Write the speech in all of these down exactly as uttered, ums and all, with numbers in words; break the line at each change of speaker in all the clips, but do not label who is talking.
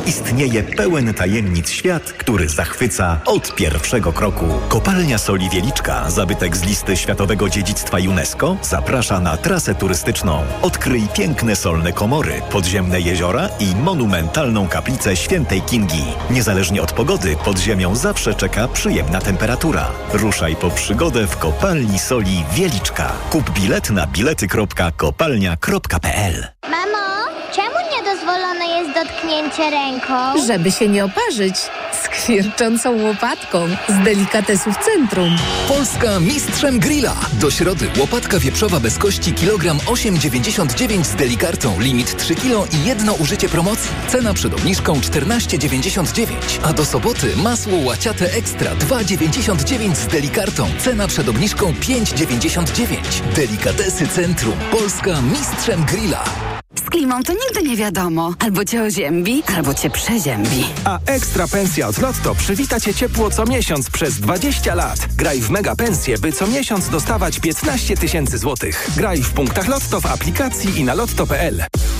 istnieje pełen tajemnic świat, który zachwyca od pierwszego kroku. Kopalnia Soli Wieliczka, zabytek z listy Światowego Dziedzictwa UNESCO, zaprasza na trasę turystyczną. Odkryj piękne solne komory, podziemne jeziora i monumentalną kaplicę Świętej Kingi. Niezależnie od pogody, pod ziemią zawsze czeka przyjemna temperatura. Ruszaj po przygodę w Kopalni Soli Wieliczka. Kup bilet na bilety kropka kopalnia kropka p l.
Mamo, czemu niedozwolone jest dotknięcie ręką?
Żeby się nie oparzyć z kwierczącą łopatką z delikatesów Centrum.
Polska mistrzem grilla. Do środy łopatka wieprzowa bez kości kilogram osiem dziewięćdziesiąt dziewięć z delikartą. Limit trzy kilo i jedno użycie promocji. Cena przed obniżką czternaście dziewięćdziesiąt dziewięć. A do soboty masło łaciate ekstra dwa dziewięćdziesiąt dziewięć z delikartą. Cena przed obniżką pięć dziewięćdziesiąt dziewięć. Delikatesy Centrum. Polska mistrzem grilla.
Z klimą to nigdy nie wiadomo. Albo cię oziębi, albo cię przeziębi.
A ekstra pensja od Lotto przywita cię ciepło co miesiąc przez dwadzieścia lat. Graj w mega pensję, by co miesiąc dostawać piętnaście tysięcy złotych. Graj w punktach Lotto w aplikacji i na lotto kropka p l.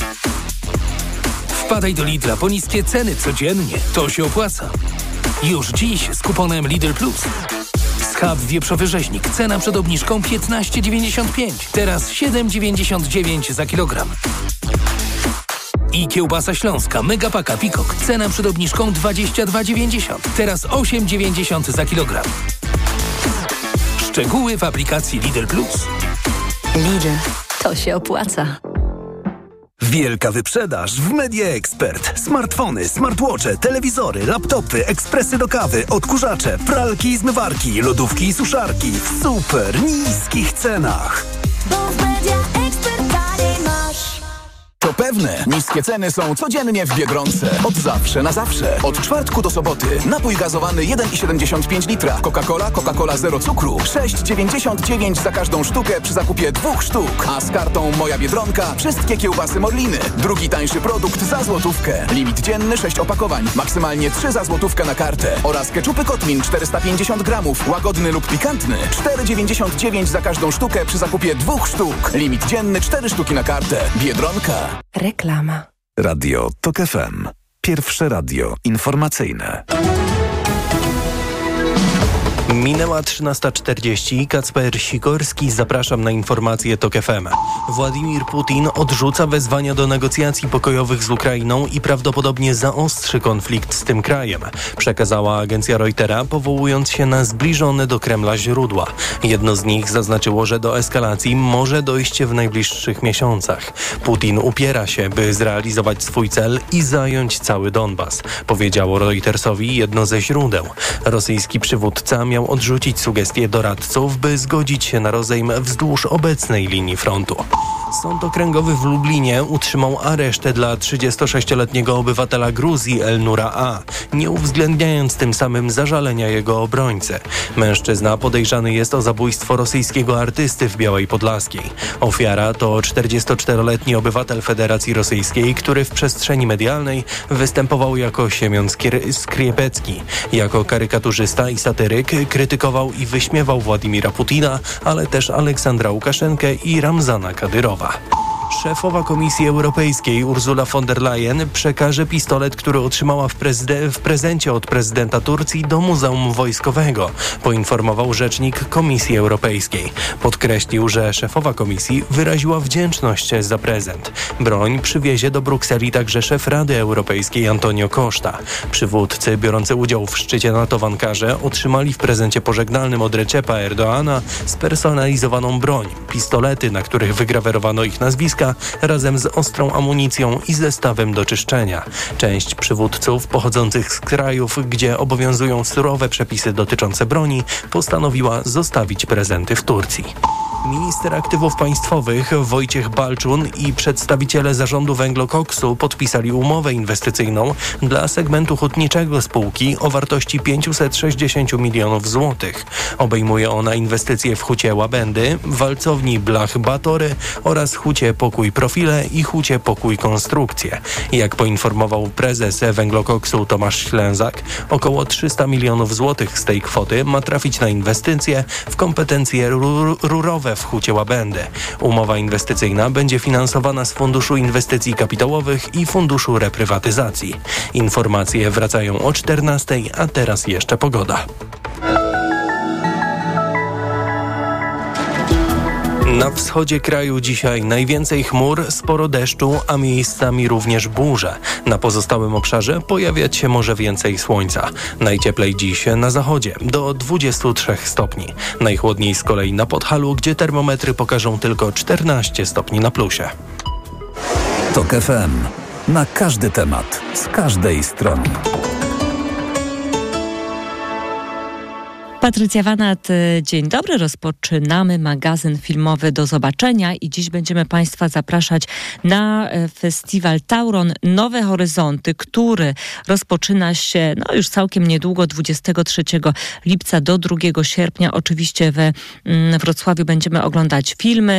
Wpadaj do Lidla po niskie ceny codziennie. To się opłaca. Już dziś z kuponem Lidl Plus. Schab wieprzowy rzeźnik. Cena przed obniżką piętnaście dziewięćdziesiąt pięć. Teraz siedem dziewięćdziesiąt dziewięć za kilogram. I kiełbasa śląska Megapaka Pikok. Cena przed obniżką dwadzieścia dwa dziewięćdziesiąt. Teraz osiem dziewięćdziesiąt za kilogram. Szczegóły w aplikacji Lidl Plus.
Lidl, to się opłaca.
Wielka wyprzedaż w Media Expert. Smartfony, smartwatche, telewizory, laptopy, ekspresy do kawy, odkurzacze, pralki i zmywarki, lodówki i suszarki w super niskich cenach.
Bo w Media Expert taniej masz.
To pewne, niskie ceny są codziennie w Biedronce. Od zawsze na zawsze. Od czwartku do soboty. Napój gazowany jeden i siedemdziesiąt pięć litra. Coca-Cola, Coca-Cola zero cukru. sześć dziewięćdziesiąt dziewięć za każdą sztukę przy zakupie dwóch sztuk. A z kartą Moja Biedronka wszystkie kiełbasy Morliny. Drugi tańszy produkt za złotówkę. Limit dzienny sześć opakowań. Maksymalnie trzy za złotówkę na kartę. Oraz keczupy Kotmin czterysta pięćdziesiąt gramów. Łagodny lub pikantny. cztery dziewięćdziesiąt dziewięć za każdą sztukę przy zakupie dwóch sztuk. Limit dzienny cztery sztuki na kartę. Biedronka.
Reklama.
Radio Tok F M. Pierwsze radio informacyjne.
Minęła trzynasta czterdzieści. Kacper Sikorski, zapraszam na informacje Tok F M. Władimir Putin odrzuca wezwania do negocjacji pokojowych z Ukrainą i prawdopodobnie zaostrzy konflikt z tym krajem, przekazała agencja Reutera, powołując się na zbliżone do Kremla źródła. Jedno z nich zaznaczyło, że do eskalacji może dojść w najbliższych miesiącach. Putin upiera się, by zrealizować swój cel i zająć cały Donbas, powiedziało Reutersowi jedno ze źródeł. Rosyjski przywódca miał odrzucić sugestie doradców, by zgodzić się na rozejm wzdłuż obecnej linii frontu. Sąd okręgowy w Lublinie utrzymał aresztę dla trzydziestosześcioletniego obywatela Gruzji Elnura A., nie uwzględniając tym samym zażalenia jego obrońcy. Mężczyzna podejrzany jest o zabójstwo rosyjskiego artysty w Białej Podlaskiej. Ofiara to czterdziestoczteroletni obywatel Federacji Rosyjskiej, który w przestrzeni medialnej występował jako Siemion Skriepecki. Jako karykaturzysta i satyryk krytykował i wyśmiewał Władimira Putina, ale też Aleksandra Łukaszenkę i Ramzana Kadyrowa. Szefowa Komisji Europejskiej Ursula von der Leyen przekaże pistolet, który otrzymała w, prezyd- w prezencie od prezydenta Turcji do Muzeum Wojskowego, poinformował rzecznik Komisji Europejskiej. Podkreślił, że szefowa komisji wyraziła wdzięczność za prezent. Broń przywiezie do Brukseli także szef Rady Europejskiej Antonio Costa. Przywódcy biorący udział w szczycie NATO w Ankarze otrzymali w prezencie pożegnalnym od Recepa Erdoğana spersonalizowaną broń, pistolety, na których wygrawerowano ich nazwiska, razem z ostrą amunicją i zestawem do czyszczenia. Część przywódców pochodzących z krajów, gdzie obowiązują surowe przepisy dotyczące broni, postanowiła zostawić prezenty w Turcji. Minister Aktywów Państwowych Wojciech Balczun i przedstawiciele zarządu Węglokoksu podpisali umowę inwestycyjną dla segmentu hutniczego spółki o wartości pięćset sześćdziesiąt milionów złotych. Obejmuje ona inwestycje w hucie Łabędy, walcowni Blach Batory oraz hucie Pokój Profile i hucie Pokój Konstrukcje. Jak poinformował prezes Węglokoksu Tomasz Ślęzak, około trzysta milionów złotych z tej kwoty ma trafić na inwestycje w kompetencje rur- rurowe w Hucie Łabędy. Umowa inwestycyjna będzie finansowana z Funduszu Inwestycji Kapitałowych i Funduszu Reprywatyzacji. Informacje wracają o czternastej, a teraz jeszcze pogoda. Na wschodzie kraju dzisiaj najwięcej chmur, sporo deszczu, a miejscami również burze. Na pozostałym obszarze pojawiać się może więcej słońca. Najcieplej dziś na zachodzie, do dwudziestu trzech stopni. Najchłodniej z kolei na Podhalu, gdzie termometry pokażą tylko czternaście stopni na plusie.
Tok F M. Na każdy temat, z każdej strony.
Patrycja Wanat, dzień dobry. Rozpoczynamy magazyn filmowy Do zobaczenia i dziś będziemy Państwa zapraszać na festiwal Tauron Nowe Horyzonty, który rozpoczyna się no już całkiem niedługo, dwudziestego trzeciego lipca do drugiego sierpnia. Oczywiście we Wrocławiu będziemy oglądać filmy,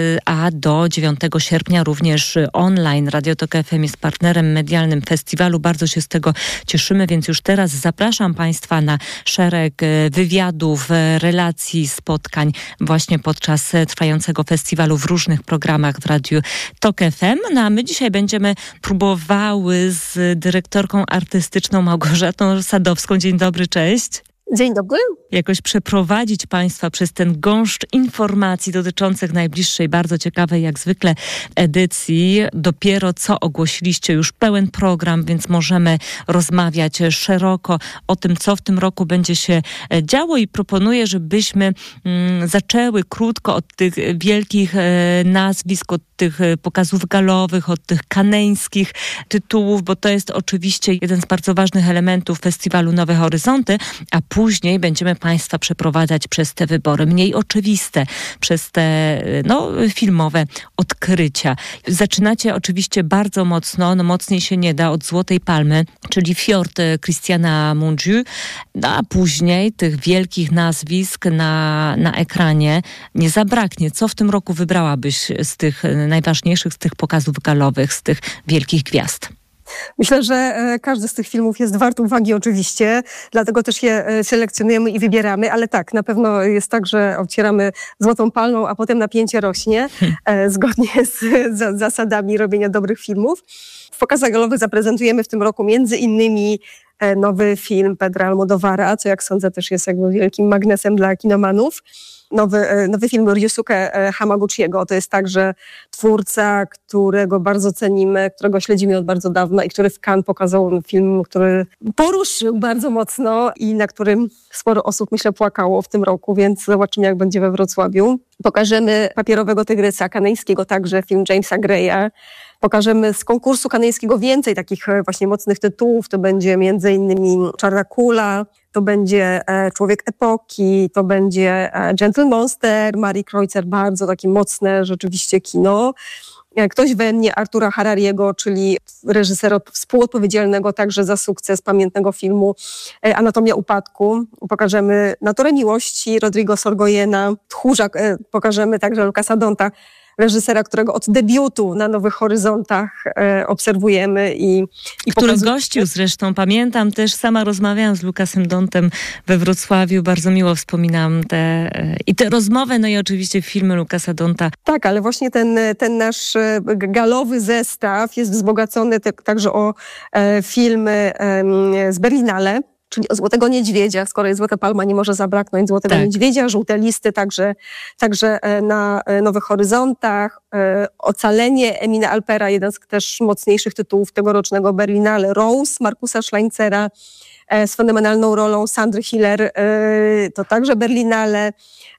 a do dziewiątego sierpnia również online. Radio Tok F M jest partnerem medialnym festiwalu. Bardzo się z tego cieszymy, więc już teraz zapraszam Państwa na szereg wywiadów, wywiadów, relacji, spotkań właśnie podczas trwającego festiwalu w różnych programach w Radiu Tok F M. No a my dzisiaj będziemy próbowały z dyrektorką artystyczną Małgorzatą Sadowską. Dzień dobry, cześć.
Dzień dobry.
Jakoś przeprowadzić Państwa przez ten gąszcz informacji dotyczących najbliższej, bardzo ciekawej jak zwykle edycji. Dopiero co ogłosiliście już pełen program, więc możemy rozmawiać szeroko o tym, co w tym roku będzie się działo i proponuję, żebyśmy mm, zaczęły krótko od tych wielkich e, nazwisk, od tych pokazów galowych, od tych kaneńskich tytułów, bo to jest oczywiście jeden z bardzo ważnych elementów festiwalu Nowe Horyzonty, a później będziemy Państwa przeprowadzać przez te wybory mniej oczywiste, przez te no, filmowe odkrycia. Zaczynacie oczywiście bardzo mocno, no mocniej się nie da, od Złotej Palmy, czyli Fjord Christiana Mungiu, no, a później tych wielkich nazwisk na, na ekranie nie zabraknie. Co w tym roku wybrałabyś z tych najważniejszych, z tych pokazów galowych, z tych wielkich gwiazd?
Myślę, że każdy z tych filmów jest wart uwagi oczywiście, dlatego też je selekcjonujemy i wybieramy, ale tak, na pewno jest tak, że obcieramy Złotą Palmą, a potem napięcie rośnie, hmm. zgodnie z, z zasadami robienia dobrych filmów. W pokazach galowych zaprezentujemy w tym roku między innymi nowy film Pedra Almodovara, co jak sądzę też jest jakby wielkim magnesem dla kinomanów. Nowy, nowy film Ryosuke Hamaguchiego. To jest także twórca, którego bardzo cenimy, którego śledzimy od bardzo dawna i który w Cannes pokazał film, który poruszył bardzo mocno i na którym sporo osób, myślę, płakało w tym roku, więc zobaczymy, jak będzie we Wrocławiu. Pokażemy Papierowego Tygrysa kaneńskiego, także film Jamesa Greya. Pokażemy z konkursu kaneńskiego więcej takich właśnie mocnych tytułów. To będzie między innymi Czarna Kula, to będzie Człowiek Epoki, to będzie Gentle Monster, Marii Kreutzer, bardzo takie mocne rzeczywiście kino. Ktoś we mnie, Artura Harariego, czyli reżysera współodpowiedzialnego także za sukces pamiętnego filmu Anatomia Upadku. Pokażemy Naturę Miłości, Rodrigo Sorgoyena, Tchórza, pokażemy także Lucasa Donta, reżysera, którego od debiutu na Nowych Horyzontach e, obserwujemy. i, i
Który
pokazuje...
gościł zresztą, pamiętam też, sama rozmawiałam z Lucasem Dontem we Wrocławiu, bardzo miło wspominam te e, i te rozmowy, no i oczywiście filmy Lucasa Donta.
Tak, ale właśnie ten, ten nasz galowy zestaw jest wzbogacony te, także o e, filmy e, z Berlinale, czyli o Złotego Niedźwiedzia, skoro jest Złota Palma, nie może zabraknąć Złotego tak. Niedźwiedzia, Żółte Listy, także, także na Nowych Horyzontach, Ocalenie Emina Alpera, jeden z też mocniejszych tytułów tegorocznego Berlinale, Rose Markusa Schleincera z fenomenalną rolą Sandry Hiller, to także Berlinale.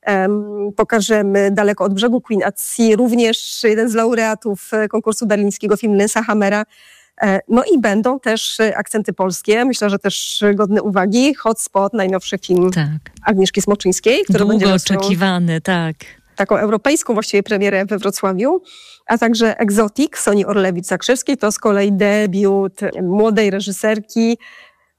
Pokażemy Daleko od brzegu, Queen at Sea, również jeden z laureatów konkursu berlińskiego, film Lensa Hammera. No i będą też akcenty polskie, myślę, że też godne uwagi. Hotspot, najnowszy film tak. Agnieszki Smoczyńskiej, który
Długo
będzie
oczekiwany, tak.
Taką europejską właściwie premierę we Wrocławiu, a także Exotic Soni Orlewicz-Zakrzewskiej, to z kolei debiut młodej reżyserki,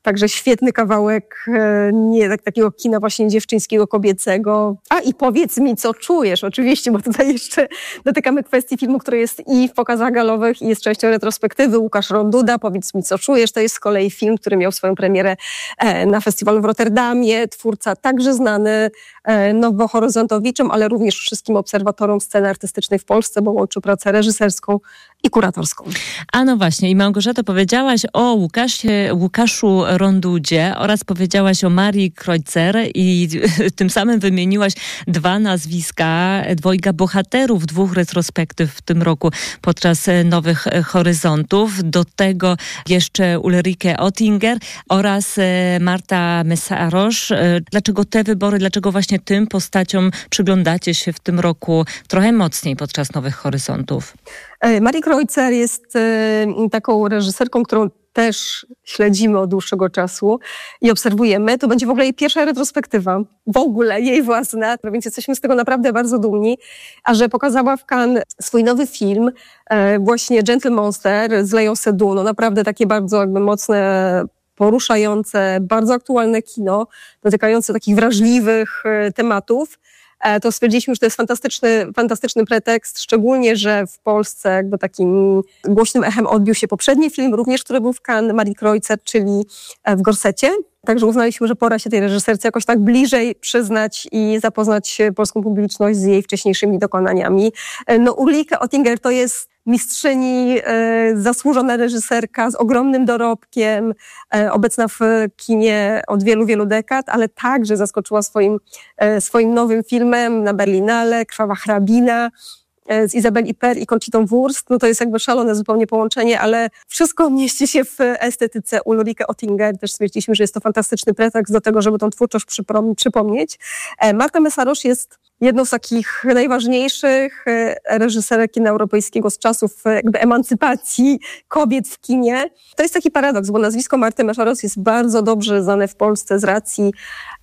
Także świetny kawałek nie tak, takiego kina właśnie dziewczyńskiego, kobiecego. A i powiedz mi, co czujesz, oczywiście, bo tutaj jeszcze dotykamy kwestii filmu, który jest i w pokazach galowych, i jest częścią retrospektywy. Łukasz Ronduda, Powiedz mi, co czujesz. To jest z kolei film, który miał swoją premierę na festiwalu w Rotterdamie. Twórca także znany Nowohoryzontowiczom, ale również wszystkim obserwatorom sceny artystycznej w Polsce, bo łączy pracę reżyserską i kuratorską.
A no właśnie, i Małgorzato, powiedziałaś o Łukasie, Łukaszu Rondudzie oraz powiedziałaś o Marii Kreutzer i tym samym wymieniłaś dwa nazwiska dwojga bohaterów dwóch retrospektyw w tym roku podczas Nowych Horyzontów. Do tego jeszcze Ulrike Oettinger oraz Marta Messarosz. Dlaczego te wybory, dlaczego właśnie tym postaciom przyglądacie się w tym roku trochę mocniej podczas Nowych Horyzontów?
Marii Kreutzer jest taką reżyserką, którą też śledzimy od dłuższego czasu i obserwujemy. To będzie w ogóle jej pierwsza retrospektywa, w ogóle jej własna, więc jesteśmy z tego naprawdę bardzo dumni. A że pokazała w Cannes swój nowy film, właśnie Gentle Monster z Leją Seydoux, no naprawdę takie bardzo jakby mocne, poruszające, bardzo aktualne kino, dotykające takich wrażliwych tematów, to stwierdziliśmy, że to jest fantastyczny, fantastyczny pretekst, szczególnie, że w Polsce jakby takim głośnym echem odbił się poprzedni film, również który był w Cannes, Marii Kreutzer, czyli W gorsecie. Także uznaliśmy, że pora się tej reżyserce jakoś tak bliżej przyznać i zapoznać polską publiczność z jej wcześniejszymi dokonaniami. No, Ulrike Oettinger to jest mistrzyni, e, zasłużona reżyserka z ogromnym dorobkiem, e, obecna w kinie od wielu, wielu dekad, ale także zaskoczyła swoim, e, swoim nowym filmem na Berlinale, Krwawa hrabina, e, z Isabelle Huppert i Conchitą Wurst. No to jest jakby szalone zupełnie połączenie, ale wszystko mieści się w estetyce Ulrike Oettinger. Też stwierdziliśmy, że jest to fantastyczny pretekst do tego, żeby tą twórczość przypom- przypomnieć. E, Marta Messarosz jest jedną z takich najważniejszych reżyserek kina europejskiego z czasów jakby emancypacji kobiet w kinie. To jest taki paradoks, bo nazwisko Marty Messarosz jest bardzo dobrze znane w Polsce z racji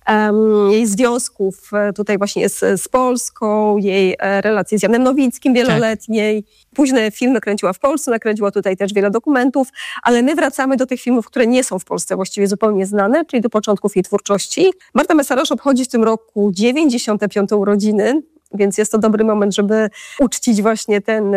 um, jej związków tutaj właśnie jest z Polską, jej relacje z Janem Nowickim wieloletniej. Tak. Późne filmy kręciła w Polsce, nakręciła tutaj też wiele dokumentów, ale my wracamy do tych filmów, które nie są w Polsce właściwie zupełnie znane, czyli do początków jej twórczości. Marta Messarosz obchodzi w tym roku dziewięćdziesiąte piąte urodziny, więc jest to dobry moment, żeby uczcić właśnie ten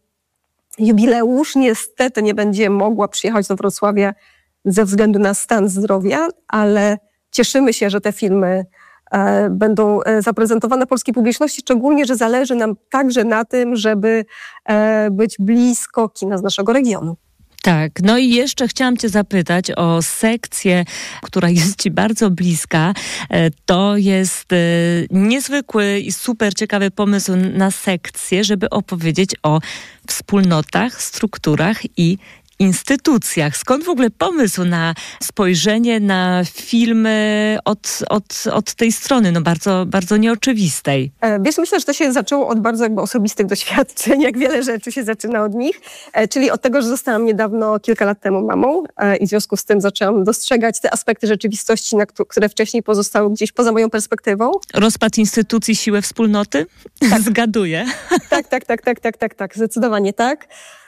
jubileusz. Niestety nie będzie mogła przyjechać do Wrocławia ze względu na stan zdrowia, ale cieszymy się, że te filmy e, będą zaprezentowane polskiej publiczności, szczególnie, że zależy nam także na tym, żeby e, być blisko kina z naszego regionu.
Tak, no i jeszcze chciałam cię zapytać o sekcję, która jest ci bardzo bliska. To jest niezwykły i super ciekawy pomysł na sekcję, żeby opowiedzieć o wspólnotach, strukturach i instytucjach. Skąd w ogóle pomysł na spojrzenie na filmy od, od, od tej strony, no bardzo, bardzo nieoczywistej?
Wiesz, myślę, że to się zaczęło od bardzo jakby osobistych doświadczeń, jak wiele rzeczy się zaczyna od nich, czyli od tego, że zostałam niedawno, kilka lat temu mamą i w związku z tym zaczęłam dostrzegać te aspekty rzeczywistości, na które wcześniej pozostały gdzieś poza moją perspektywą.
Rozpad instytucji, siłę wspólnoty? Tak. Zgaduję.
Tak, tak, tak, tak, tak, tak, tak, zdecydowanie tak.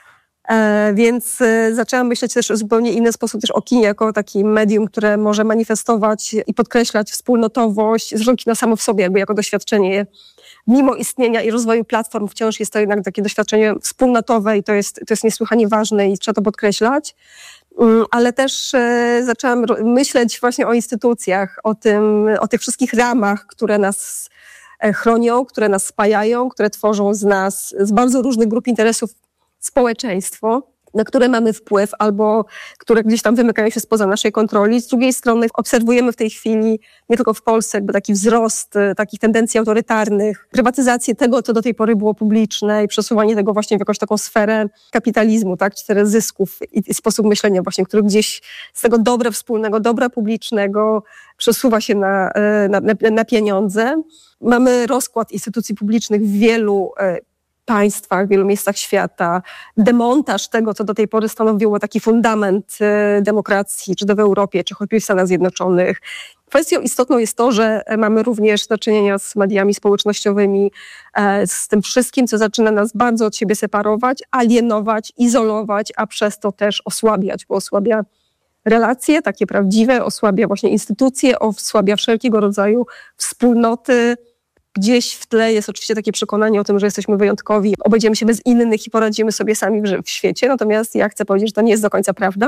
E, więc e, zaczęłam myśleć też w zupełnie inny sposób też o kinie jako takim medium, które może manifestować i podkreślać wspólnotowość. Zresztą kino samo w sobie jakby jako doświadczenie, mimo istnienia i rozwoju platform, wciąż jest to jednak takie doświadczenie wspólnotowe i to jest, to jest niesłychanie ważne i trzeba to podkreślać. Um, ale też e, zaczęłam ro- myśleć właśnie o instytucjach, o tym, o tych wszystkich ramach, które nas e, chronią, które nas spajają, które tworzą z nas, z bardzo różnych grup interesów społeczeństwo, na które mamy wpływ albo które gdzieś tam wymykają się spoza naszej kontroli. Z drugiej strony obserwujemy w tej chwili nie tylko w Polsce jakby taki wzrost takich tendencji autorytarnych, prywatyzację tego, co do tej pory było publiczne i przesuwanie tego właśnie w jakąś taką sferę kapitalizmu, tak, sferę zysków i, i sposób myślenia właśnie, który gdzieś z tego dobra wspólnego, dobra publicznego przesuwa się na, na, na, na pieniądze. Mamy rozkład instytucji publicznych w wielu państwach, w wielu miejscach świata, demontaż tego, co do tej pory stanowiło taki fundament demokracji, czy to w Europie, czy choćby w Stanach Zjednoczonych. Kwestią istotną jest to, że mamy również do czynienia z mediami społecznościowymi, z tym wszystkim, co zaczyna nas bardzo od siebie separować, alienować, izolować, a przez to też osłabiać, bo osłabia relacje, takie prawdziwe, osłabia właśnie instytucje, osłabia wszelkiego rodzaju wspólnoty. Gdzieś w tle jest oczywiście takie przekonanie o tym, że jesteśmy wyjątkowi, obejdziemy się bez innych i poradzimy sobie sami w, w świecie. Natomiast ja chcę powiedzieć, że to nie jest do końca prawda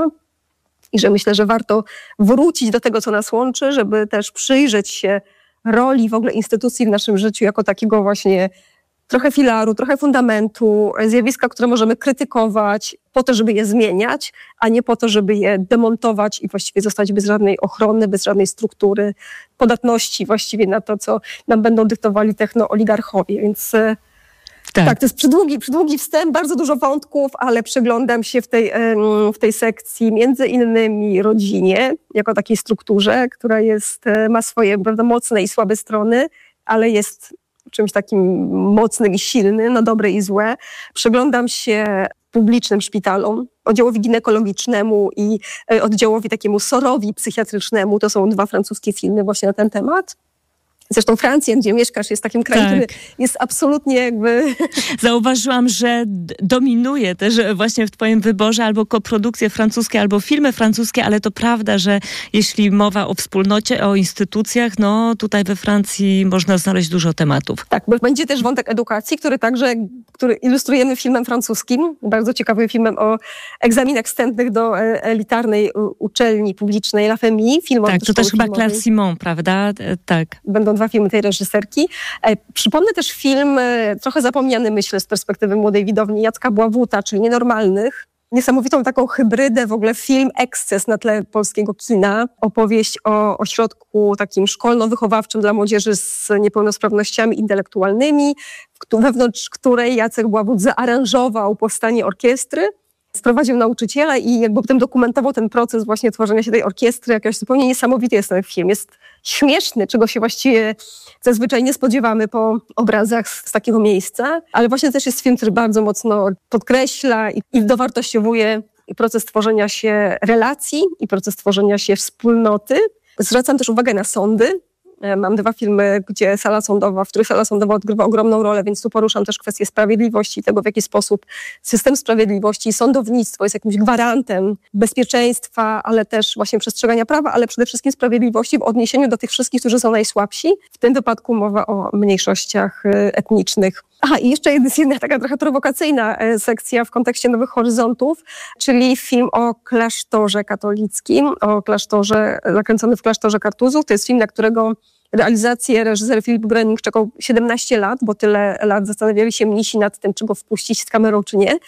i że myślę, że warto wrócić do tego, co nas łączy, żeby też przyjrzeć się roli w ogóle instytucji w naszym życiu jako takiego właśnie trochę filaru, trochę fundamentu, zjawiska, które możemy krytykować po to, żeby je zmieniać, a nie po to, żeby je demontować i właściwie zostać bez żadnej ochrony, bez żadnej struktury, podatności właściwie na to, co nam będą dyktowali technooligarchowie. Więc tak, tak to jest przydługi, przydługi wstęp, bardzo dużo wątków, ale przyglądam się w tej, w tej sekcji między innymi rodzinie, jako takiej strukturze, która jest, ma swoje, prawda, mocne i słabe strony, ale jest czymś takim mocnym i silnym, na dobre i złe. Przyglądam się publicznym szpitalom, oddziałowi ginekologicznemu i oddziałowi takiemu sorowi psychiatrycznemu. To są dwa francuskie filmy właśnie na ten temat. Zresztą Francja, gdzie mieszkasz, jest takim krajem, tak, który jest absolutnie jakby...
Zauważyłam, że dominuje też właśnie w twoim wyborze albo koprodukcje francuskie, albo filmy francuskie, ale to prawda, że jeśli mowa o wspólnocie, o instytucjach, no tutaj we Francji można znaleźć dużo tematów.
Tak, bo będzie też wątek edukacji, który także, który ilustrujemy filmem francuskim, bardzo ciekawym filmem o egzaminach wstępnych do elitarnej uczelni publicznej La Famille. Film
tak, to też chyba Claire Simon, prawda? Tak.
Będą dwa filmy tej reżyserki. Przypomnę też film, trochę zapomniany, myślę, z perspektywy młodej widowni, Jacka Bławuta, czyli Nienormalnych. Niesamowitą taką hybrydę, w ogóle film eksces na tle polskiego kina. Opowieść o ośrodku takim szkolno-wychowawczym dla młodzieży z niepełnosprawnościami intelektualnymi, wewnątrz której Jacek Bławut zaaranżował powstanie orkiestry. Sprowadził nauczyciela i jakby potem dokumentował ten proces właśnie tworzenia się tej orkiestry. Jakoś zupełnie niesamowity jest ten film. Jest śmieszny, czego się właściwie zazwyczaj nie spodziewamy po obrazach z, z takiego miejsca. Ale właśnie też jest film, który bardzo mocno podkreśla i, i dowartościowuje proces tworzenia się relacji i proces tworzenia się wspólnoty. Zwracam też uwagę na sądy. Mam dwa filmy, gdzie sala sądowa, w których sala sądowa odgrywa ogromną rolę, więc tu poruszam też kwestię sprawiedliwości, tego w jaki sposób system sprawiedliwości, sądownictwo jest jakimś gwarantem bezpieczeństwa, ale też właśnie przestrzegania prawa, ale przede wszystkim sprawiedliwości w odniesieniu do tych wszystkich, którzy są najsłabsi. W tym wypadku mowa o mniejszościach etnicznych. Aha, i jeszcze jest jedna taka trochę prowokacyjna sekcja w kontekście Nowych Horyzontów, czyli film o klasztorze katolickim, o klasztorze, zakręcony w klasztorze Kartuzów. To jest film, na którego realizację reżyser Filip Brenning czekał siedemnaście lat, bo tyle lat zastanawiali się mnisi nad tym, czy go wpuścić z kamerą, czy nie.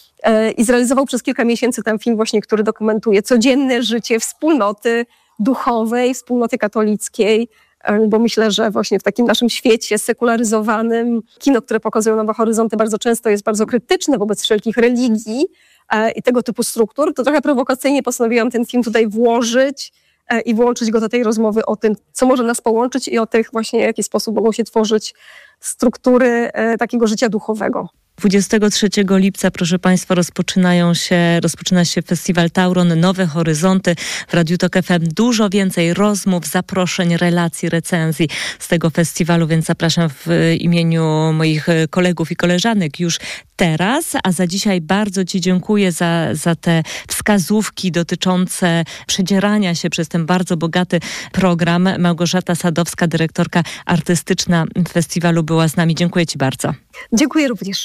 I zrealizował przez kilka miesięcy ten film właśnie, który dokumentuje codzienne życie wspólnoty duchowej, wspólnoty katolickiej, bo myślę, że właśnie w takim naszym świecie sekularyzowanym kino, które pokazują Nowe Horyzonty, bardzo często jest bardzo krytyczne wobec wszelkich religii i tego typu struktur. To trochę prowokacyjnie postanowiłam ten film tutaj włożyć i włączyć go do tej rozmowy o tym, co może nas połączyć i o tych właśnie, w jaki sposób mogą się tworzyć struktury takiego życia duchowego.
dwudziestego trzeciego lipca, proszę Państwa, rozpoczynają się, rozpoczyna się festiwal Tauron Nowe Horyzonty w Radiu Tok F M. Dużo więcej rozmów, zaproszeń, relacji, recenzji z tego festiwalu, więc zapraszam w imieniu moich kolegów i koleżanek już teraz, a za dzisiaj bardzo Ci dziękuję za, za te wskazówki dotyczące przedzierania się przez ten bardzo bogaty program. Małgorzata Sadowska, dyrektorka artystyczna festiwalu, była z nami. Dziękuję Ci bardzo.
Dziękuję również.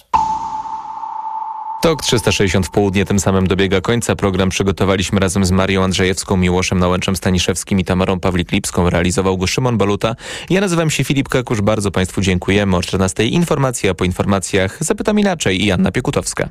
Tok trzysta sześćdziesiąt w południe tym samym dobiega końca. Program przygotowaliśmy razem z Marią Andrzejewską, Miłoszem Nałęczem Staniszewskim i Tamarą Pawlik-Lipską. Realizował go Szymon Baluta. Ja nazywam się Filip Kakusz. Bardzo Państwu dziękujemy. O czternastej informacji, a po informacjach Zapytam Inaczej i Anna Piekutowska.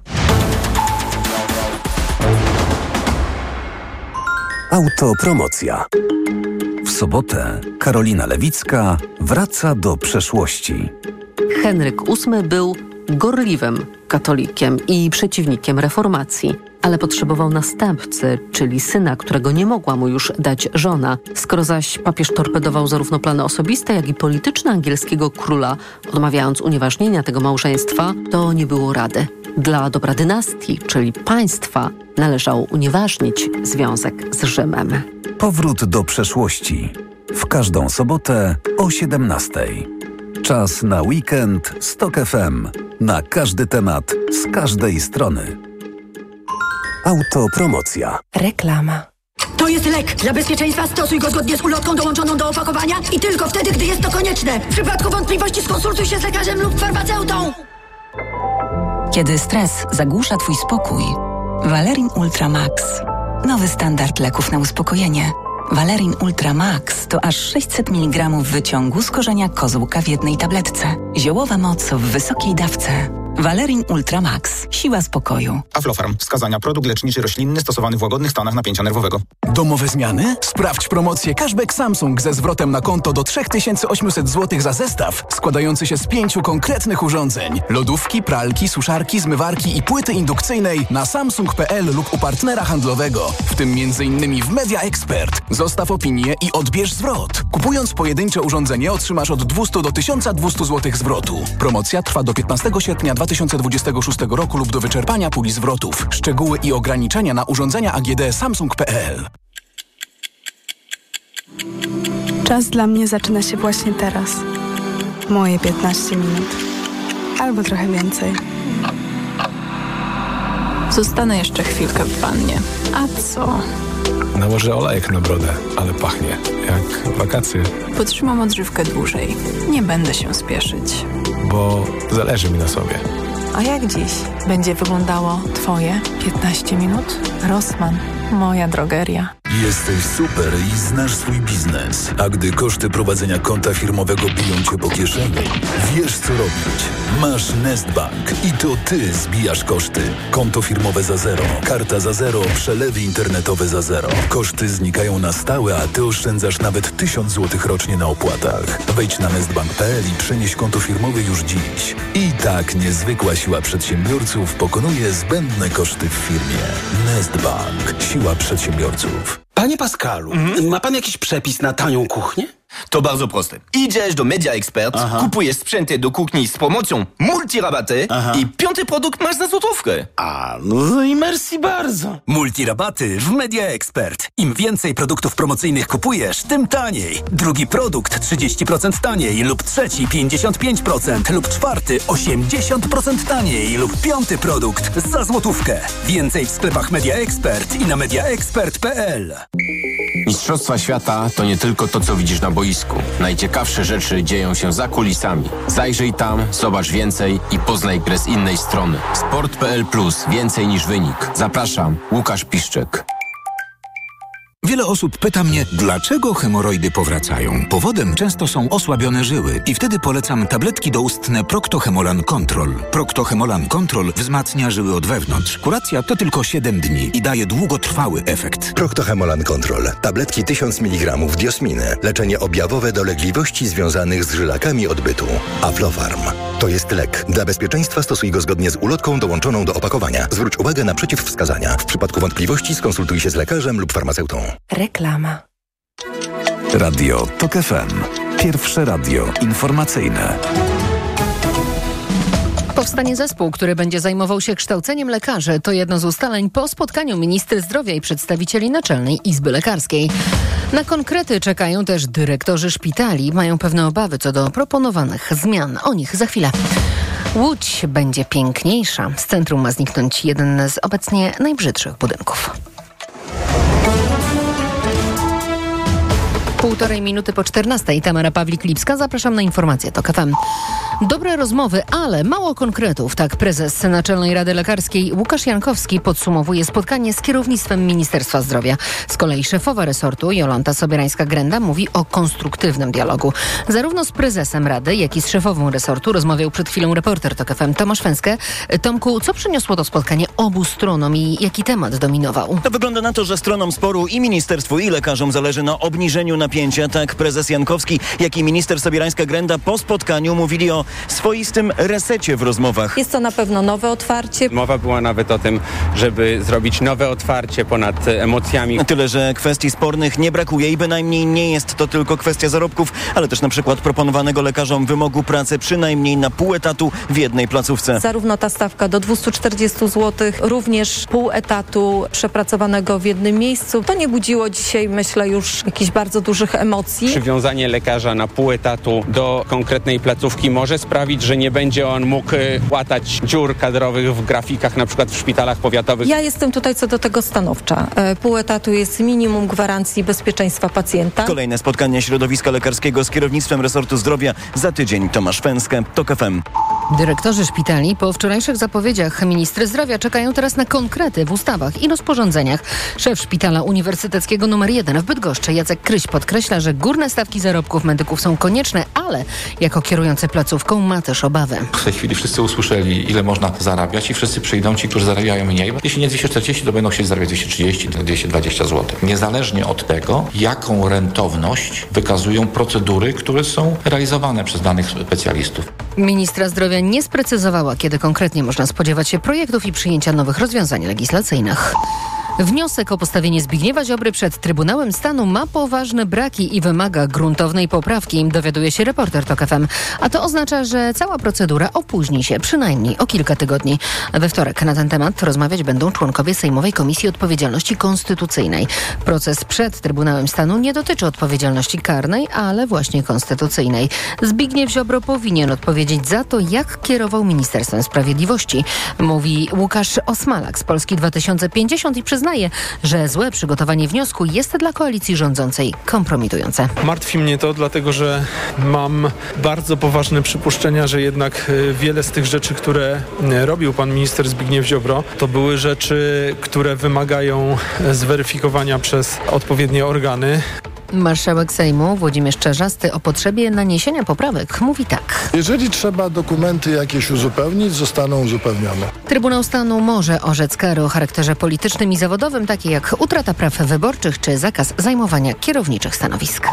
Autopromocja. W sobotę Karolina Lewicka wraca do przeszłości.
Henryk ósmy był gorliwym katolikiem i przeciwnikiem reformacji, ale potrzebował następcy, czyli syna, którego nie mogła mu już dać żona. Skoro zaś papież torpedował zarówno plany osobiste, jak i polityczne angielskiego króla, odmawiając unieważnienia tego małżeństwa, to nie było rady. Dla dobra dynastii, czyli państwa, należało unieważnić związek z Rzymem.
Powrót do przeszłości. W każdą sobotę o siedemnastej. Czas na weekend z Tok F M. Na każdy temat, z każdej strony. Autopromocja.
Reklama. To jest lek. Dla bezpieczeństwa stosuj go zgodnie z ulotką dołączoną do opakowania i tylko wtedy, gdy jest to konieczne. W przypadku wątpliwości skonsultuj się z lekarzem lub farmaceutą.
Kiedy stres zagłusza twój spokój, Valerin Ultra Max. Nowy standard leków na uspokojenie. Valerin Ultra Max to aż sześćset miligramów wyciągu z korzenia kozłka w jednej tabletce. Ziołowa moc w wysokiej dawce. Valerin Ultra Max. Siła spokoju.
Aflofarm. Wskazania: produkt leczniczy roślinny stosowany w łagodnych stanach napięcia nerwowego.
Domowe zmiany? Sprawdź promocję Cashback Samsung ze zwrotem na konto do trzy tysiące osiemset złotych za zestaw składający się z pięciu konkretnych urządzeń. Lodówki, pralki, suszarki, zmywarki i płyty indukcyjnej na samsung kropka p l lub u partnera handlowego, w tym między innymi w Media Expert. Zostaw opinię i odbierz zwrot. Kupując pojedyncze urządzenie otrzymasz od dwieście do tysiąca dwustu złotych zwrotu. Promocja trwa do piętnastego sierpnia dwa tysiące dwudziestego szóstego roku lub do wyczerpania puli zwrotów. Szczegóły i ograniczenia na urządzenia A G D samsung kropka p l.
Czas dla mnie zaczyna się właśnie teraz. Moje piętnaście minut. Albo trochę więcej. Zostanę jeszcze chwilkę w wannie. A co?
Nałożę olejek na brodę, ale pachnie jak wakacje.
Potrzymam odżywkę dłużej. Nie będę się spieszyć.
Bo zależy mi na sobie.
A jak dziś będzie wyglądało twoje piętnaście minut? Rossmann, moja drogeria.
Jesteś super i znasz swój biznes. A gdy koszty prowadzenia konta firmowego biją cię po kieszeni, wiesz co robić. Masz Nestbank i to ty zbijasz koszty. Konto firmowe za zero, karta za zero, przelewy internetowe za zero. Koszty znikają na stałe, a ty oszczędzasz nawet tysiąc złotych rocznie na opłatach. Wejdź na nestbank kropka p l i przenieś konto firmowe już dziś. I tak niezwykła siła przedsiębiorców pokonuje zbędne koszty w firmie. Nestbank. Siła przedsiębiorców.
Panie Pascalu, mhm. ma pan jakiś przepis na tanią kuchnię?
To bardzo proste. Idziesz do Media Expert, Aha. kupujesz sprzęty do kuchni z promocją multirabaty Aha. i piąty produkt masz za złotówkę.
A, no i merci bardzo.
Multirabaty w Media Expert. Im więcej produktów promocyjnych kupujesz, tym taniej. Drugi produkt trzydzieści procent taniej lub trzeci pięćdziesiąt pięć procent lub czwarty osiemdziesiąt procent taniej lub piąty produkt za złotówkę. Więcej w sklepach Media Expert i na media expert kropka p l.
Mistrzostwa świata to nie tylko to, co widzisz na boisku. Najciekawsze rzeczy dzieją się za kulisami. Zajrzyj tam, zobacz więcej i poznaj grę z innej strony. sport kropka p l plus. Więcej niż wynik. Zapraszam, Łukasz Piszczek.
Wiele osób pyta mnie, dlaczego hemoroidy powracają. Powodem często są osłabione żyły i wtedy polecam tabletki doustne Procto-Hemolan Control. Procto-Hemolan Control wzmacnia żyły od wewnątrz. Kuracja to tylko siedem dni i daje długotrwały efekt.
Procto-Hemolan Control. Tabletki tysiąc miligramów diosminy. Leczenie objawowe dolegliwości związanych z żylakami odbytu. Aflofarm. To jest lek. Dla bezpieczeństwa stosuj go zgodnie z ulotką dołączoną do opakowania. Zwróć uwagę na przeciwwskazania. W przypadku wątpliwości skonsultuj się z lekarzem lub farmaceutą.
Reklama.
Radio TOK F M. Pierwsze radio informacyjne.
Powstanie zespół, który będzie zajmował się kształceniem lekarzy. To jedno z ustaleń po spotkaniu ministry zdrowia i przedstawicieli Naczelnej Izby Lekarskiej. Na konkrety czekają też dyrektorzy szpitali. Mają pewne obawy co do proponowanych zmian. O nich za chwilę. Łódź będzie piękniejsza. Z centrum ma zniknąć jeden z obecnie najbrzydszych budynków. Półtorej minuty po czternastej. Tamara Pawlik-Lipska. Zapraszam na informacje TOK F M. Dobre rozmowy, ale mało konkretów. Tak prezes Naczelnej Rady Lekarskiej Łukasz Jankowski podsumowuje spotkanie z kierownictwem Ministerstwa Zdrowia. Z kolei szefowa resortu Jolanta Sobierańska-Grenda mówi o konstruktywnym dialogu. Zarówno z prezesem Rady, jak i z szefową resortu rozmawiał przed chwilą reporter TOK F M Tomasz Fęskę. Tomku, co przyniosło to spotkanie obu stronom i jaki temat dominował?
To wygląda na to, że stronom sporu i ministerstwu, i lekarzom zależy na obniżeniu napięcia. Tak prezes Jankowski, jak i minister Sobierańska-Grenda po spotkaniu mówili o swoistym resecie w rozmowach.
Jest to na pewno nowe otwarcie.
Mowa była nawet o tym, żeby zrobić nowe otwarcie ponad emocjami.
Tyle, że kwestii spornych nie brakuje i bynajmniej nie jest to tylko kwestia zarobków, ale też na przykład proponowanego lekarzom wymogu pracy przynajmniej na pół etatu w jednej placówce.
Zarówno ta stawka do dwieście czterdzieści złotych, również pół etatu przepracowanego w jednym miejscu. To nie budziło dzisiaj, myślę, już jakichś bardzo dużych dużych emocji.
Przywiązanie lekarza na pół etatu do konkretnej placówki może sprawić, że nie będzie on mógł łatać dziur kadrowych w grafikach, na przykład w szpitalach powiatowych.
Ja jestem tutaj co do tego stanowcza. Pół etatu jest minimum gwarancji bezpieczeństwa pacjenta.
Kolejne spotkanie środowiska lekarskiego z kierownictwem resortu zdrowia za tydzień. Tomasz Fęskę, TOK F M.
Dyrektorzy szpitali po wczorajszych zapowiedziach ministry zdrowia czekają teraz na konkrety w ustawach i rozporządzeniach. Szef Szpitala Uniwersyteckiego numer jeden w Bydgoszczy Jacek Kryś podkreśla, że górne stawki zarobków medyków są konieczne, ale jako kierujący placówką ma też obawy.
W tej chwili wszyscy usłyszeli, ile można zarabiać i wszyscy przyjdą ci, którzy zarabiają mniej. Jeśli nie dwieście czterdzieści, to będą chcieli zarabiać dwieście trzydzieści, dwieście dwadzieścia złotych. Niezależnie od tego, jaką rentowność wykazują procedury, które są realizowane przez danych specjalistów.
Ministra zdrowia nie sprecyzowała, kiedy konkretnie można spodziewać się projektów i przyjęcia nowych rozwiązań legislacyjnych. Wniosek o postawienie Zbigniewa Ziobry przed Trybunałem Stanu ma poważne braki i wymaga gruntownej poprawki, dowiaduje się reporter TOK F M. A to oznacza, że cała procedura opóźni się przynajmniej o kilka tygodni. We wtorek na ten temat rozmawiać będą członkowie Sejmowej Komisji Odpowiedzialności Konstytucyjnej. Proces przed Trybunałem Stanu nie dotyczy odpowiedzialności karnej, ale właśnie konstytucyjnej. Zbigniew Ziobro powinien odpowiedzieć za to, jak kierował Ministerstwem Sprawiedliwości, mówi Łukasz Osmalak z Polski dwa tysiące pięćdziesiąt i przyznaje, że złe przygotowanie wniosku jest dla koalicji rządzącej kompromitujące.
Martwi mnie to, dlatego że mam bardzo poważne przypuszczenia, że jednak wiele z tych rzeczy, które robił pan minister Zbigniew Ziobro, to były rzeczy, które wymagają zweryfikowania przez odpowiednie organy.
Marszałek Sejmu Włodzimierz Czarzasty o potrzebie naniesienia poprawek mówi tak.
Jeżeli trzeba dokumenty jakieś uzupełnić, zostaną uzupełnione.
Trybunał Stanu może orzec kary o charakterze politycznym i zawodowym, takie jak utrata praw wyborczych czy zakaz zajmowania kierowniczych stanowisk.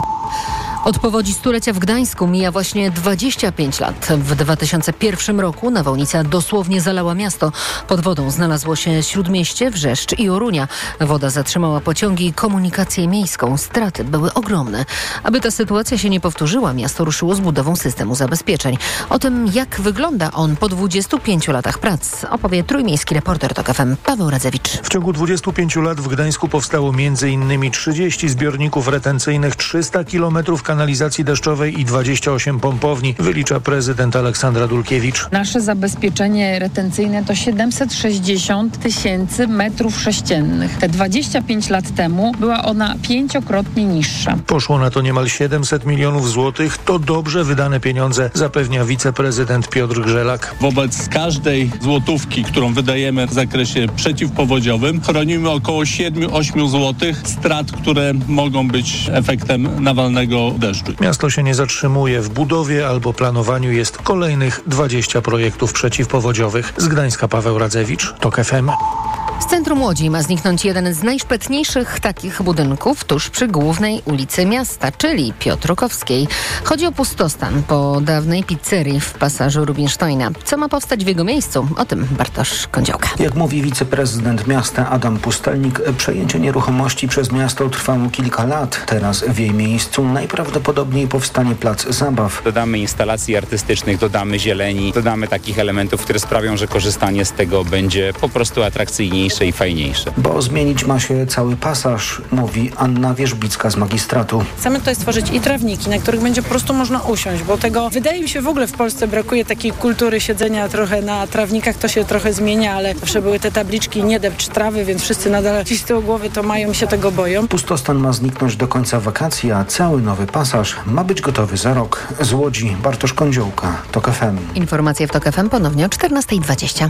Od powodzi stulecia w Gdańsku mija właśnie dwadzieścia pięć lat. W dwa tysiące pierwszym roku nawałnica dosłownie zalała miasto. Pod wodą znalazło się Śródmieście, Wrzeszcz i Orunia. Woda zatrzymała pociągi i komunikację miejską. Straty były ogromne. Aby ta sytuacja się nie powtórzyła, miasto ruszyło z budową systemu zabezpieczeń. O tym, jak wygląda on po dwudziestu pięciu latach prac, opowie trójmiejski reporter TOK F M Paweł Radzewicz.
W ciągu dwudziestu pięciu lat w Gdańsku powstało między innymi trzydzieści zbiorników retencyjnych, trzysta kilometrów kanalizacji deszczowej i dwadzieścia osiem pompowni, wylicza prezydent Aleksandra Dulkiewicz.
Nasze zabezpieczenie retencyjne to siedemset sześćdziesiąt tysięcy metrów sześciennych. Te dwadzieścia pięć lat temu była ona pięciokrotnie niższa.
Poszło na to niemal siedemset milionów złotych. To dobrze wydane pieniądze, zapewnia wiceprezydent Piotr Grzelak.
Wobec każdej złotówki, którą wydajemy w zakresie przeciwpowodziowym, chronimy około siedem do ośmiu złotych strat, które mogą być efektem nawalnego deszczu.
Miasto się nie zatrzymuje. W budowie albo planowaniu jest kolejnych dwadzieścia projektów przeciwpowodziowych. Z Gdańska Paweł Radzewicz, TOK F M.
Z centrum Łodzi ma zniknąć jeden z najszpetniejszych takich budynków tuż przy głównej ulicy miasta, czyli Piotrkowskiej. Chodzi o pustostan po dawnej pizzerii w pasażu Rubinsteina. Co ma powstać w jego miejscu? O tym Bartosz Kądziołka.
Jak mówi wiceprezydent miasta Adam Pustelnik, przejęcie nieruchomości przez miasto trwało kilka lat. Teraz w jej miejscu najprawdopodobniej powstanie plac zabaw.
Dodamy instalacji artystycznych, dodamy zieleni, dodamy takich elementów, które sprawią, że korzystanie z tego będzie po prostu atrakcyjniejsze i fajniejsze.
Bo zmienić ma się cały pasaż, mówi Anna Wierzbicka z magistratu.
Chcemy tutaj stworzyć i trawniki, na których będzie po prostu można usiąść, bo tego wydaje mi się w ogóle w Polsce brakuje takiej kultury siedzenia trochę na trawnikach, to się trochę zmienia, ale zawsze były te tabliczki nie depcz trawy, więc wszyscy nadal gdzieś z tyłu głowy to mają i się tego boją.
Pustostan ma zniknąć do końca wakacji, a cały nowy pasaż ma być gotowy za rok. Z Łodzi Bartosz Kądziołka, TOK F M.
Informacje w TOK F M ponownie o czternasta dwadzieścia.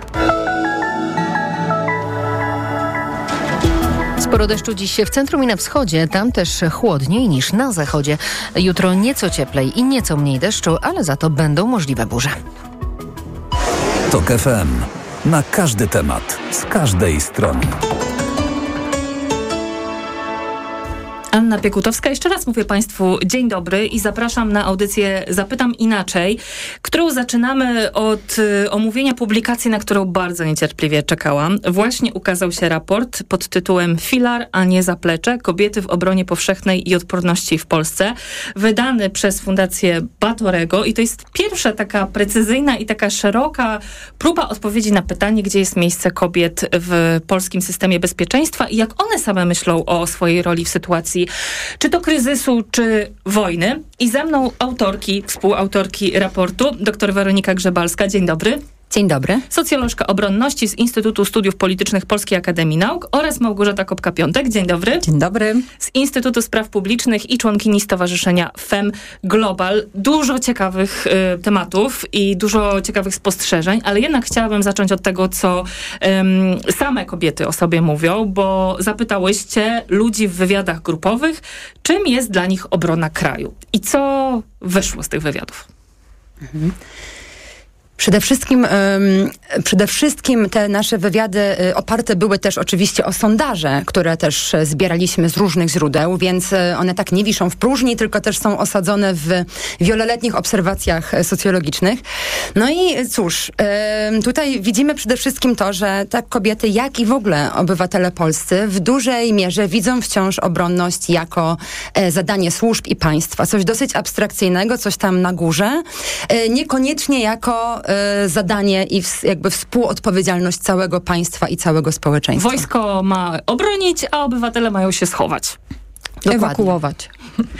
Sporo deszczu dziś w centrum i na wschodzie, tam też chłodniej niż na zachodzie. Jutro nieco cieplej i nieco mniej deszczu, ale za to będą możliwe burze.
TOK F M. Na każdy temat, z każdej strony.
Anna Piekutowska. Jeszcze raz mówię Państwu dzień dobry i zapraszam na audycję Zapytam Inaczej, którą zaczynamy od y, omówienia publikacji, na którą bardzo niecierpliwie czekałam. Właśnie ukazał się raport pod tytułem Filar, a nie zaplecze. Kobiety w obronie powszechnej i odporności w Polsce. Wydany przez Fundację Batorego i to jest pierwsza taka precyzyjna i taka szeroka próba odpowiedzi na pytanie, gdzie jest miejsce kobiet w polskim systemie bezpieczeństwa i jak one same myślą o swojej roli w sytuacji sytuacji, czy to kryzysu, czy wojny. I ze mną autorki, współautorki raportu, dr Weronika Grzebalska. Dzień dobry.
Dzień dobry.
Socjolożka obronności z Instytutu Studiów Politycznych Polskiej Akademii Nauk oraz Małgorzata Kopka-Piątek. Dzień dobry.
Dzień dobry.
Z Instytutu Spraw Publicznych i członkini Stowarzyszenia F E M Global. Dużo ciekawych y, tematów i dużo ciekawych spostrzeżeń, ale jednak chciałabym zacząć od tego, co ym, same kobiety o sobie mówią, bo zapytałyście ludzi w wywiadach grupowych, czym jest dla nich obrona kraju i co wyszło z tych wywiadów.
Mhm. Przede wszystkim, um, przede wszystkim te nasze wywiady y, oparte były też oczywiście o sondaże, które też zbieraliśmy z różnych źródeł, więc y, one tak nie wiszą w próżni, tylko też są osadzone w wieloletnich obserwacjach socjologicznych. No i cóż, y, tutaj widzimy przede wszystkim to, że tak kobiety, jak i w ogóle obywatele polscy w dużej mierze widzą wciąż obronność jako y, zadanie służb i państwa. Coś dosyć abstrakcyjnego, coś tam na górze, y, niekoniecznie jako zadanie i w, jakby współodpowiedzialność całego państwa i całego społeczeństwa.
Wojsko ma obronić, a obywatele mają się schować.
Dokładnie. Ewakuować.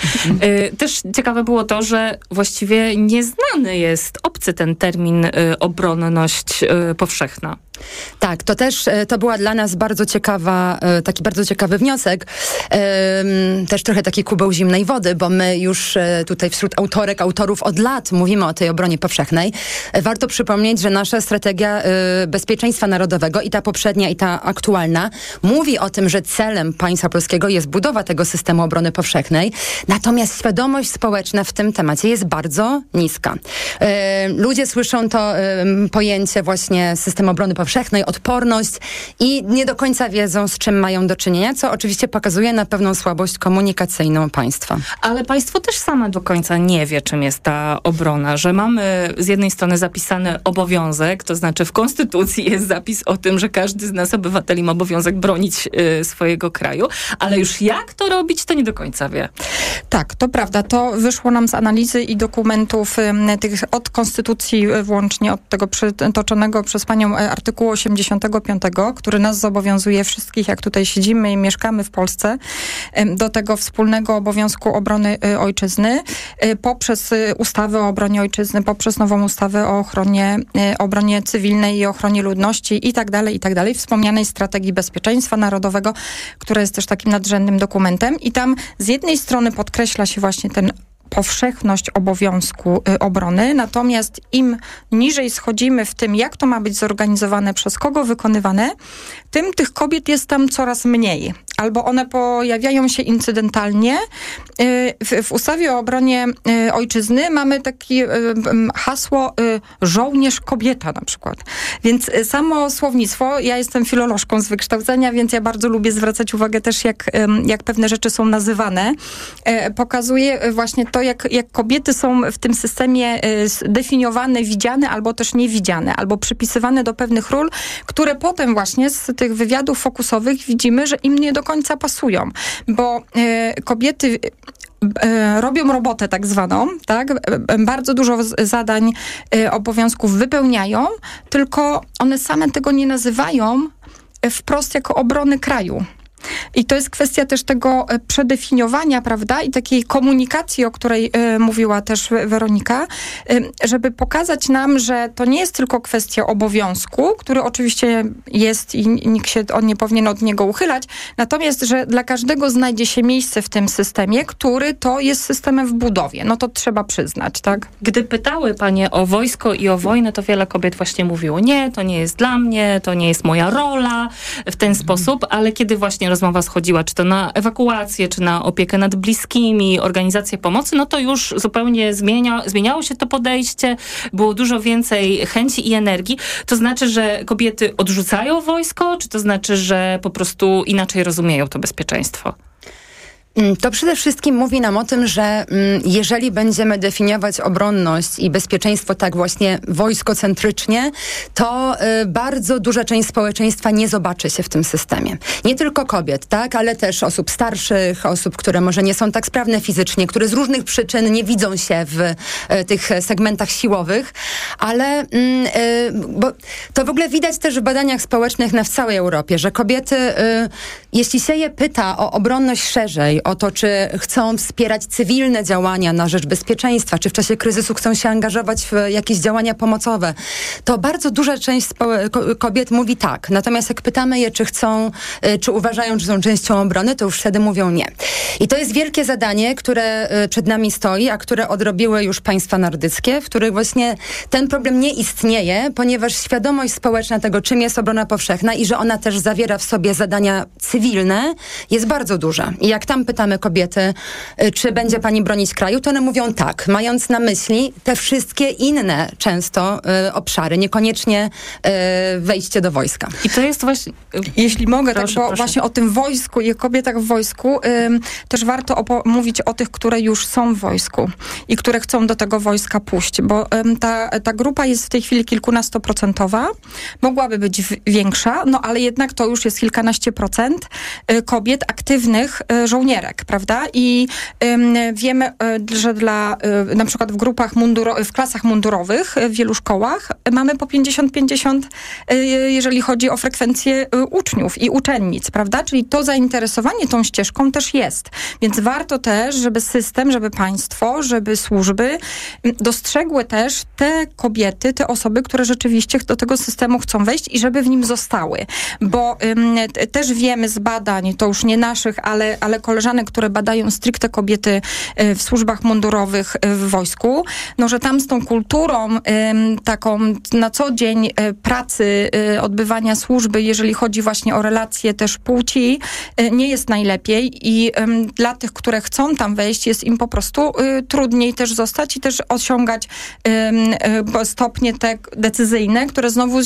Też ciekawe było to, że właściwie nieznany jest obcy ten termin obronność powszechna.
Tak, to też, to była dla nas bardzo ciekawa, taki bardzo ciekawy wniosek. Też trochę taki kubeł zimnej wody, bo my już tutaj wśród autorek, autorów od lat mówimy o tej obronie powszechnej. Warto przypomnieć, że nasza strategia bezpieczeństwa narodowego i ta poprzednia, i ta aktualna mówi o tym, że celem państwa polskiego jest budowa tego systemu obrony powszechnej. Natomiast świadomość społeczna w tym temacie jest bardzo niska. Ludzie słyszą to pojęcie właśnie systemu obrony powszechnej, powszechnej, odporność i nie do końca wiedzą, z czym mają do czynienia, co oczywiście pokazuje na pewną słabość komunikacyjną państwa.
Ale państwo też same do końca nie wie, czym jest ta obrona, że mamy z jednej strony zapisany obowiązek, to znaczy w Konstytucji jest zapis o tym, że każdy z nas obywateli ma obowiązek bronić y, swojego kraju, ale już jak to robić, to nie do końca wie.
Tak, to prawda. To wyszło nam z analizy i dokumentów y, tych od Konstytucji y, włącznie, od tego przytoczonego przez panią y, artykułu osiemdziesiątego piątego, który nas zobowiązuje wszystkich, jak tutaj siedzimy i mieszkamy w Polsce, do tego wspólnego obowiązku obrony ojczyzny poprzez ustawę o obronie ojczyzny, poprzez nową ustawę o ochronie, obronie cywilnej i ochronie ludności i tak dalej, i tak dalej. Wspomnianej strategii bezpieczeństwa narodowego, która jest też takim nadrzędnym dokumentem i tam z jednej strony podkreśla się właśnie ten powszechność obowiązku y, obrony, natomiast im niżej schodzimy w tym, jak to ma być zorganizowane, przez kogo wykonywane, tym tych kobiet jest tam coraz mniej. Albo one pojawiają się incydentalnie. Y, w, w ustawie o obronie y, ojczyzny mamy takie y, y, hasło y, żołnierz kobieta na przykład. Więc y, samo słownictwo, ja jestem filolożką z wykształcenia, więc ja bardzo lubię zwracać uwagę też, jak, y, jak pewne rzeczy są nazywane. Y, pokazuje y, właśnie to, jak, jak kobiety są w tym systemie y, zdefiniowane, widziane, albo też niewidziane, albo przypisywane do pewnych ról, które potem właśnie z tych wywiadów fokusowych widzimy, że im nie do końca pasują, bo y, kobiety y, robią robotę tak zwaną, tak? Bardzo dużo zadań, y, obowiązków wypełniają, tylko one same tego nie nazywają wprost jako obrony kraju. I to jest kwestia też tego przedefiniowania, prawda, i takiej komunikacji, o której y, mówiła też Weronika, y, żeby pokazać nam, że to nie jest tylko kwestia obowiązku, który oczywiście jest i nikt się on nie powinien od niego uchylać, natomiast, że dla każdego znajdzie się miejsce w tym systemie, który to jest systemem w budowie. No to trzeba przyznać, tak?
Gdy pytały panie o wojsko i o wojnę, to wiele kobiet właśnie mówiło, nie, to nie jest dla mnie, to nie jest moja rola w ten sposób, ale kiedy właśnie rozmowa schodziła, czy to na ewakuację, czy na opiekę nad bliskimi, organizację pomocy, no to już zupełnie zmienia, zmieniało się to podejście, było dużo więcej chęci i energii. To znaczy, że kobiety odrzucają wojsko, czy to znaczy, że po prostu inaczej rozumieją to bezpieczeństwo?
To przede wszystkim mówi nam o tym, że jeżeli będziemy definiować obronność i bezpieczeństwo tak właśnie wojskocentrycznie, to bardzo duża część społeczeństwa nie zobaczy się w tym systemie. Nie tylko kobiet, tak, ale też osób starszych, osób, które może nie są tak sprawne fizycznie, które z różnych przyczyn nie widzą się w tych segmentach siłowych, ale bo to w ogóle widać też w badaniach społecznych na w całej Europie, że kobiety, jeśli się je pyta o obronność szerzej, o to, czy chcą wspierać cywilne działania na rzecz bezpieczeństwa, czy w czasie kryzysu chcą się angażować w jakieś działania pomocowe, to bardzo duża część kobiet mówi tak. Natomiast jak pytamy je, czy chcą, czy uważają, że są częścią obrony, to już wtedy mówią nie. I to jest wielkie zadanie, które przed nami stoi, a które odrobiły już państwa nordyckie, w których właśnie ten problem nie istnieje, ponieważ świadomość społeczna tego, czym jest obrona powszechna i że ona też zawiera w sobie zadania cywilne, jest bardzo duża. I jak tam pytamy kobiety, czy będzie pani bronić kraju, to one mówią tak, mając na myśli te wszystkie inne często y, obszary, niekoniecznie y, wejście do wojska.
I to jest właśnie...
Jeśli mogę,
proszę,
tak, bo
proszę.
właśnie o tym wojsku i o kobietach w wojsku ym, też warto opo- mówić o tych, które już są w wojsku i które chcą do tego wojska pójść, bo ym, ta, ta grupa jest w tej chwili kilkunastoprocentowa, mogłaby być w, większa, no ale jednak to już jest kilkanaście procent y, kobiet aktywnych y, żołnierek, prawda? I ym, wiemy, y, że dla y, na przykład w grupach munduro- w klasach mundurowych y, w wielu szkołach y, mamy po pięćdziesiąt pięćdziesiąt, y, jeżeli chodzi o frekwencję y, uczniów i uczennic, prawda? Czyli to zainteresowanie tą ścieżką też jest. Więc warto też, żeby system, żeby państwo, żeby służby dostrzegły też te kobiety, te osoby, które rzeczywiście do tego systemu chcą wejść i żeby w nim zostały. Bo ym, też wiemy z badań, to już nie naszych, ale, ale koleżanek, które badają stricte kobiety y, w służbach mundurowych y, w wojsku, no, że tam z tą kulturą ym, taką na co dzień y, pracy, y, odbywania służby, jeżeli chodzi właśnie o relacje też płci, y, nie jest najlepiej i y, dla tych, które chcą tam wejść, jest im po prostu y, trudniej też zostać i też osiągać y, y, stopnie te decyzyjne, które znowu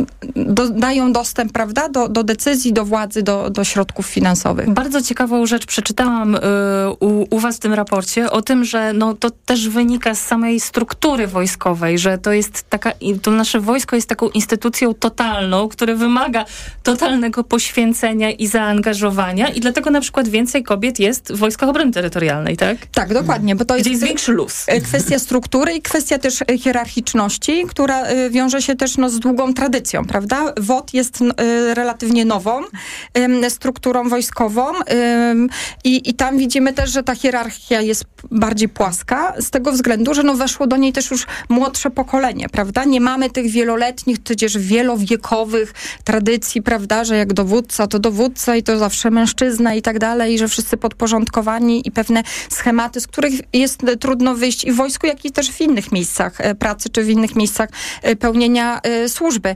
do, dają dostęp, prawda, do, do decyzji, do władzy, do, do środków finansowych.
Bardzo ciekawą rzecz przeczytałam y, u, u was w tym raporcie o tym, że no, to też wynika z samej struktury wojskowej, że to jest taka, to nasze wojsko jest taką instytucją totalną, która wymaga totalnego poświęcenia i zaangażowania i dlatego na przykład więcej kobiet jest w Wojskach Obrony Terytorialnej, tak?
Tak, dokładnie, bo to jest,
jest większy luz.
Kwestia struktury i kwestia też hierarchiczności, która wiąże się też no, z długą tradycją, prawda? W O T jest y, relatywnie nową y, strukturą wojskową y, i, i tam widzimy też, że ta hierarchia jest bardziej płaska z tego względu, że no, weszło do niej też już młodsze pokolenie, prawda? Nie mamy tych wieloletnich, tudzież wielowiekowych tradycji, prawda, że jak dowódca to dowódca i to zawsze mężczyzna i tak dalej, i że wszyscy podporządkowani i pewne schematy, z których jest trudno wyjść i w wojsku, jak i też w innych miejscach pracy, czy w innych miejscach pełnienia służby.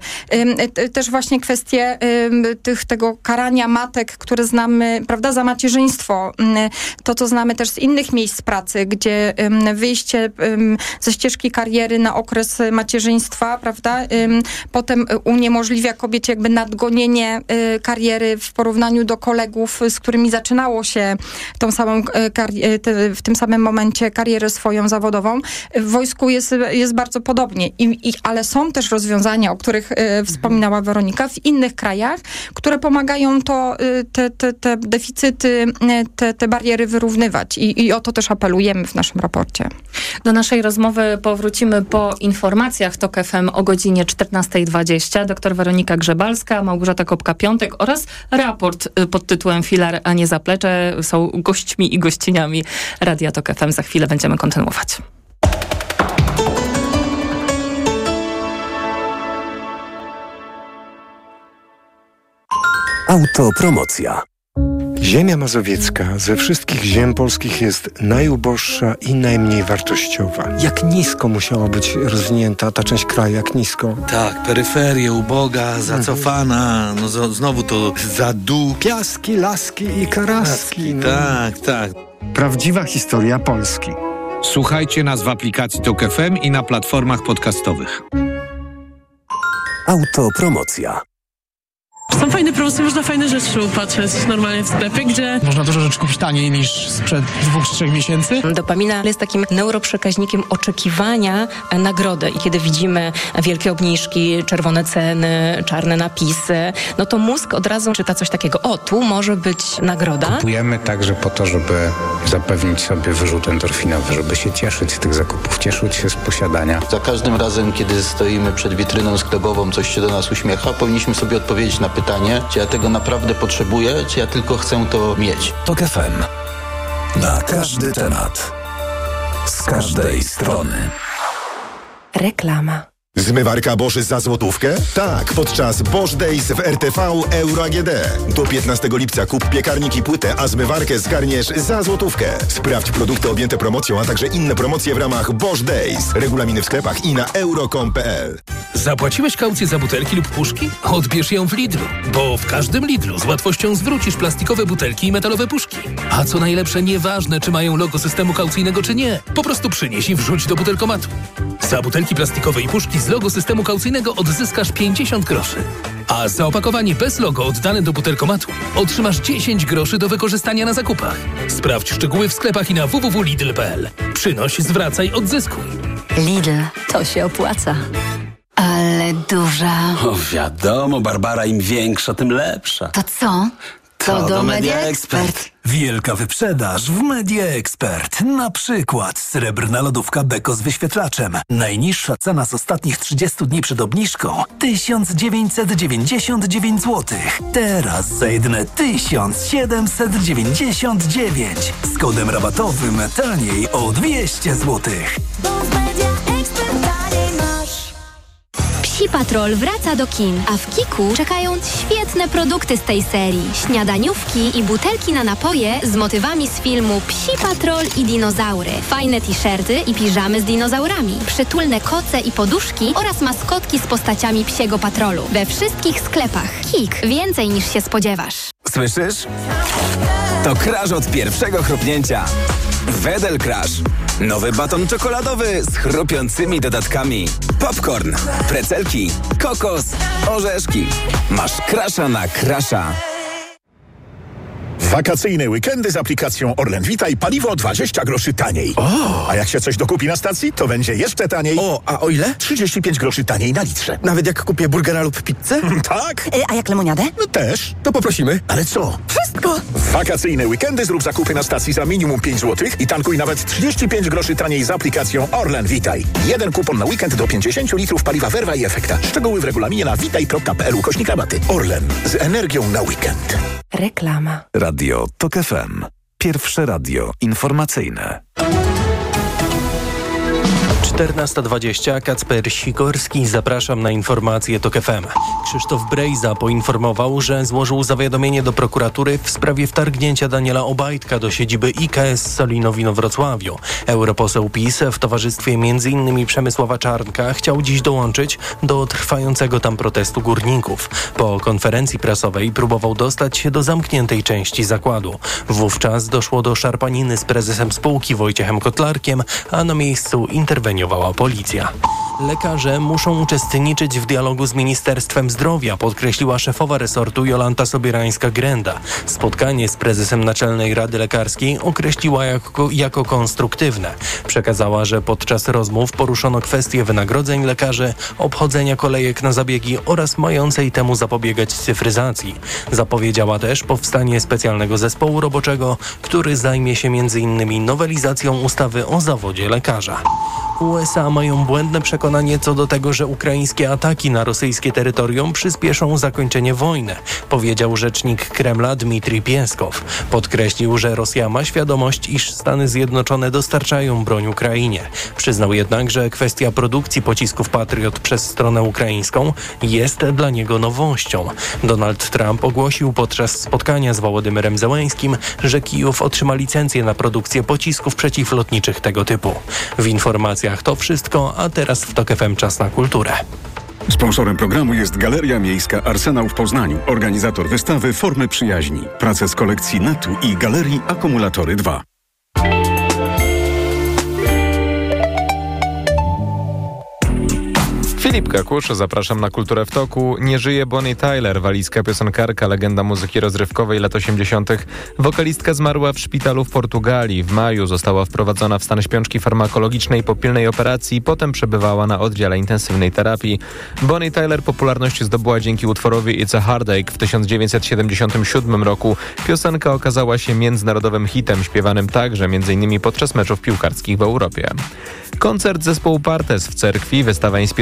Też właśnie kwestie tych, tego karania matek, które znamy, prawda, za macierzyństwo. To, co znamy też z innych miejsc pracy, gdzie wyjście ze ścieżki kariery na okres macierzyństwa, prawda, potem uniemożliwia kobiecie jakby nadgonienie kariery w porównaniu do kolegów, z którymi zaczynało się tą samą kari- w tym samym momencie karierę swoją zawodową. W wojsku jest, jest bardzo podobnie. I, i, ale są też rozwiązania, o których y, wspominała Weronika, w innych krajach, które pomagają to, y, te, te, te deficyty, te, te bariery wyrównywać. I, I o to też apelujemy w naszym raporcie.
Do naszej rozmowy powrócimy po informacjach TOK F M o godzinie czternasta dwadzieścia. Doktor Weronika Grzebalska, Małgorzata Kopka-Piątek oraz raport pod tytułem Filar, a nie zaplecze są gośćmi i gościniami Radia TOK F M. Za chwilę będziemy kontynuować.
Autopromocja. Ziemia mazowiecka ze wszystkich ziem polskich jest najuboższa i najmniej wartościowa. Jak nisko musiała być rozwinięta ta część kraju, jak nisko?
Tak, peryferia uboga, zacofana, no z- znowu to zadół.
Piaski, laski i karaski.
No. Tak, tak.
Prawdziwa historia Polski.
Słuchajcie nas w aplikacji TOK F M i na platformach podcastowych.
Autopromocja.
Są fajne promocje, można fajne rzeczy upatrzeć normalnie w sklepie, gdzie...
Można dużo rzeczy kupić taniej niż sprzed dwóch, trzech miesięcy.
Dopamina jest takim neuroprzekaźnikiem oczekiwania nagrody. I kiedy widzimy wielkie obniżki, czerwone ceny, czarne napisy, no to mózg od razu czyta coś takiego. O, tu może być nagroda.
Kupujemy także po to, żeby zapewnić sobie wyrzut endorfinowy, żeby się cieszyć z tych zakupów, cieszyć się z posiadania.
Za każdym razem, kiedy stoimy przed witryną sklepową, coś się do nas uśmiecha, powinniśmy sobie odpowiedzieć na pytanie, czy ja tego naprawdę potrzebuję, czy ja tylko chcę to mieć.
TOK F M.
Na każdy temat. Z każdej strony.
Reklama.
Zmywarka Bosch za złotówkę? Tak, podczas Bosch Days w R T V Euro A G D. Do piętnastego lipca kup piekarnik i płytę, a zmywarkę zgarniesz za złotówkę. Sprawdź produkty objęte promocją, a także inne promocje w ramach Bosch Days. Regulaminy w sklepach i na euro kropka com kropka p l.
Zapłaciłeś kaucję za butelki lub puszki? Odbierz ją w Lidlu, bo w każdym Lidlu z łatwością zwrócisz plastikowe butelki i metalowe puszki. A co najlepsze, nieważne czy mają logo systemu kaucyjnego czy nie, po prostu przynieś i wrzuć do butelkomatu. Za butelki plastikowe i puszki z logo systemu kaucyjnego odzyskasz pięćdziesiąt groszy. A za opakowanie bez logo oddane do butelkomatu otrzymasz dziesięć groszy do wykorzystania na zakupach. Sprawdź szczegóły w sklepach i na w w w kropka lidl kropka p l. Przynoś, zwracaj, odzyskuj.
Lidl, to się opłaca. Ale duża.
O, wiadomo, Barbara, im większa, tym lepsza.
To co? To, to do Media Expert.
Wielka wyprzedaż w Media Expert. Na przykład srebrna lodówka Beko z wyświetlaczem. Najniższa cena z ostatnich trzydziestu dni przed obniżką tysiąc dziewięćset dziewięćdziesiąt dziewięć złotych. Teraz za jedyne tysiąc siedemset dziewięćdziesiąt dziewięć. Z kodem rabatowym taniej o dwieście złotych.
Psi Patrol wraca do kin, a w Kiku czekają świetne produkty z tej serii. Śniadaniówki i butelki na napoje z motywami z filmu Psi Patrol i dinozaury. Fajne t-shirty i piżamy z dinozaurami. Przytulne koce i poduszki oraz maskotki z postaciami Psiego Patrolu. We wszystkich sklepach. Kik. Więcej niż się spodziewasz.
Słyszysz? To crash od pierwszego chrupnięcia. Wedel Crash. Nowy baton czekoladowy z chrupiącymi dodatkami. Popcorn, precelki, kokos, orzeszki. Masz crasha na crasha.
Wakacyjne weekendy z aplikacją Orlen Witaj, paliwo dwadzieścia groszy taniej.
O!
A jak się coś dokupi na stacji, to będzie jeszcze taniej.
O, a o ile?
trzydzieści pięć groszy taniej na litrze.
Nawet jak kupię burgera lub pizzę?
Tak.
Y, a jak lemoniadę?
No też.
To poprosimy.
Ale co?
Wszystko.
W wakacyjne weekendy zrób zakupy na stacji za minimum pięć złotych i tankuj nawet trzydzieści pięć groszy taniej z aplikacją Orlen Witaj. Jeden kupon na weekend do pięćdziesiąt litrów paliwa Werwa i Efekta. Szczegóły w regulaminie na witaj kropka p l ukośnik rabaty. Orlen. Z energią na weekend.
Reklama.
Radio Tok F M. Pierwsze radio informacyjne.
czternasta dwadzieścia, Kacper Sikorski, zapraszam na informacje Tok F M. Krzysztof Brejza poinformował, że złożył zawiadomienie do prokuratury w sprawie wtargnięcia Daniela Obajtka do siedziby I K S Solinowino w Wrocławiu. Europoseł PiS w towarzystwie m in Przemysława Czarnka chciał dziś dołączyć do trwającego tam protestu górników. Po konferencji prasowej próbował dostać się do zamkniętej części zakładu. Wówczas doszło do szarpaniny z prezesem spółki Wojciechem Kotlarkiem, a na miejscu interweniowała policja. Lekarze muszą uczestniczyć w dialogu z Ministerstwem Zdrowia, podkreśliła szefowa resortu Jolanta Sobierańska-Grenda. Spotkanie z prezesem Naczelnej Rady Lekarskiej określiła jako, jako konstruktywne. Przekazała, że podczas rozmów poruszono kwestie wynagrodzeń lekarzy, obchodzenia kolejek na zabiegi oraz mającej temu zapobiegać cyfryzacji. Zapowiedziała też powstanie specjalnego zespołu roboczego, który zajmie się między innymi nowelizacją ustawy o zawodzie lekarza. U S A mają błędne przekonanie co do tego, że ukraińskie ataki na rosyjskie terytorium przyspieszą zakończenie wojny, powiedział rzecznik Kremla Dmitrij Pieskow. Podkreślił, że Rosja ma świadomość, iż Stany Zjednoczone dostarczają broń Ukrainie. Przyznał jednak, że kwestia produkcji pocisków Patriot przez stronę ukraińską jest dla niego nowością. Donald Trump ogłosił podczas spotkania z Wołodymyrem Zełeńskim, że Kijów otrzyma licencję na produkcję pocisków przeciwlotniczych tego typu. W informacji to wszystko, a teraz w Tok F M czas na kulturę.
Sponsorem programu jest Galeria Miejska Arsenał w Poznaniu. Organizator wystawy Formy Przyjaźni. Prace z kolekcji Netu i Galerii Akumulatory dwa.
Filip Kakusz, zapraszam na Kulturę w Toku. Nie żyje Bonnie Tyler, walijska piosenkarka, legenda muzyki rozrywkowej lat osiemdziesiątych. Wokalistka zmarła w szpitalu w Portugalii. W maju została wprowadzona w stan śpiączki farmakologicznej po pilnej operacji, potem przebywała na oddziale intensywnej terapii. Bonnie Tyler popularność zdobyła dzięki utworowi It's a Heartache w tysiąc dziewięćset siedemdziesiątym siódmym roku. Piosenka okazała się międzynarodowym hitem, śpiewanym także m.in. podczas meczów piłkarskich w Europie. Koncert zespołu Partes w cerkwi, wystawa inspirowana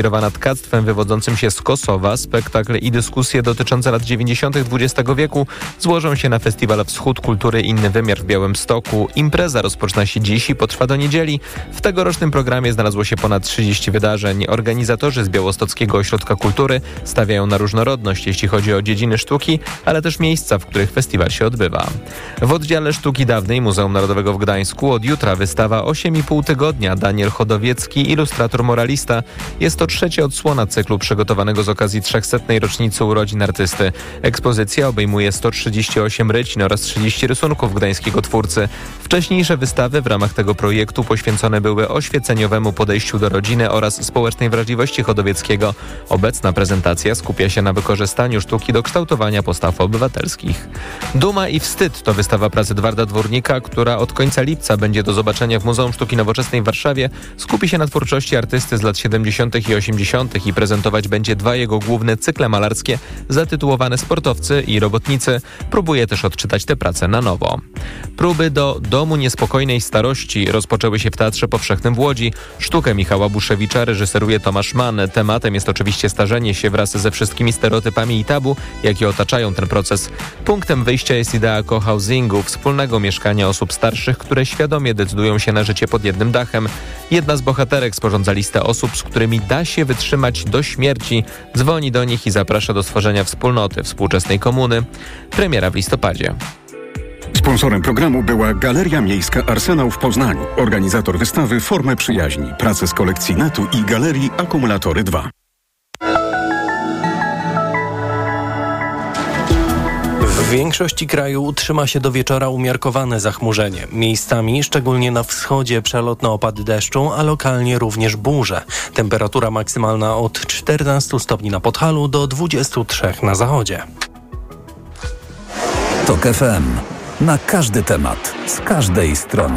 tkactwem wywodzącym się z Kosowa. Spektakl i dyskusje dotyczące lat dziewięćdziesiątych dwudziestego wieku złożą się na festiwal Wschód Kultury Inny Wymiar w Białymstoku. Impreza rozpoczyna się dziś i potrwa do niedzieli. W tegorocznym programie znalazło się ponad trzydzieści wydarzeń. Organizatorzy z Białostockiego Ośrodka Kultury stawiają na różnorodność, jeśli chodzi o dziedziny sztuki, ale też miejsca, w których festiwal się odbywa. W oddziale sztuki dawnej Muzeum Narodowego w Gdańsku od jutra wystawa osiem i pół tygodnia Daniel Chodowiecki, ilustrator moralista. Jest to trzecia odsłona cyklu przygotowanego z okazji trzechsetnej rocznicy urodzin artysty. Ekspozycja obejmuje sto trzydzieści osiem rycin oraz trzydzieści rysunków gdańskiego twórcy. Wcześniejsze wystawy w ramach tego projektu poświęcone były oświeceniowemu podejściu do rodziny oraz społecznej wrażliwości Chodowieckiego. Obecna prezentacja skupia się na wykorzystaniu sztuki do kształtowania postaw obywatelskich. Duma i wstyd to wystawa pracy Edwarda Dwórnika, która od końca lipca będzie do zobaczenia w Muzeum Sztuki Nowoczesnej w Warszawie. Skupi się na twórczości artysty z lat siedemdziesiątych i osiemdziesiątych i prezentować będzie dwa jego główne cykle malarskie zatytułowane Sportowcy i Robotnicy. Próbuje też odczytać te prace na nowo. Próby do Domu Niespokojnej Starości rozpoczęły się w Teatrze Powszechnym w Łodzi. Sztukę Michała Buszewicza reżyseruje Tomasz Mann. Tematem jest oczywiście starzenie się wraz ze wszystkimi stereotypami i tabu, jakie otaczają ten proces. Punktem wyjścia jest idea cohousingu, wspólnego mieszkania osób starszych, które świadomie decydują się na życie pod jednym dachem. Jedna z bohaterek sporządza listę osób, z którymi da się wytrzymać do śmierci, dzwoni do nich i zaprasza do stworzenia wspólnoty współczesnej komuny. Premiera w listopadzie.
Sponsorem programu była Galeria Miejska Arsenał w Poznaniu. Organizator wystawy Formy Przyjaźni. Prace z kolekcji Netu i Galerii Akumulatory dwa.
W większości kraju utrzyma się do wieczora umiarkowane zachmurzenie. Miejscami, szczególnie na wschodzie, przelotne opady deszczu, a lokalnie również burze. Temperatura maksymalna od czternastu stopni na Podhalu do dwudziestu trzech na zachodzie.
Tok F M. Na każdy temat, z każdej strony.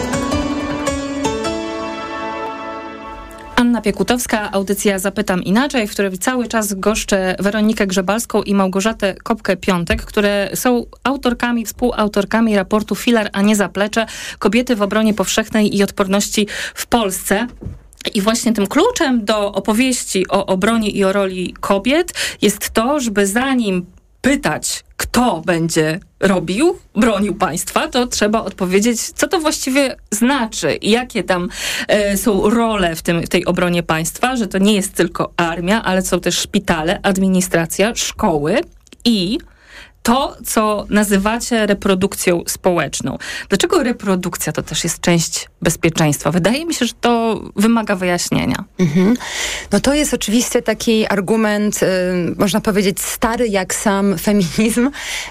Anna Piekutowska, audycja Zapytam Inaczej, w której cały czas goszczę Weronikę Grzebalską i Małgorzatę Kopkę-Piątek, które są autorkami, współautorkami raportu Filar, a nie Zaplecze. Kobiety w obronie powszechnej i odporności w Polsce. I właśnie tym kluczem do opowieści o obronie i o roli kobiet jest to, żeby zanim pytać, kto będzie robił, bronił państwa, to trzeba odpowiedzieć, co to właściwie znaczy i jakie tam e, są role w, tym, w tej obronie państwa, że to nie jest tylko armia, ale są też szpitale, administracja, szkoły i to, co nazywacie reprodukcją społeczną. Dlaczego reprodukcja to też jest część bezpieczeństwa? Wydaje mi się, że to wymaga wyjaśnienia.
Mhm. No to jest oczywiście taki argument, y, można powiedzieć, stary jak sam feminizm,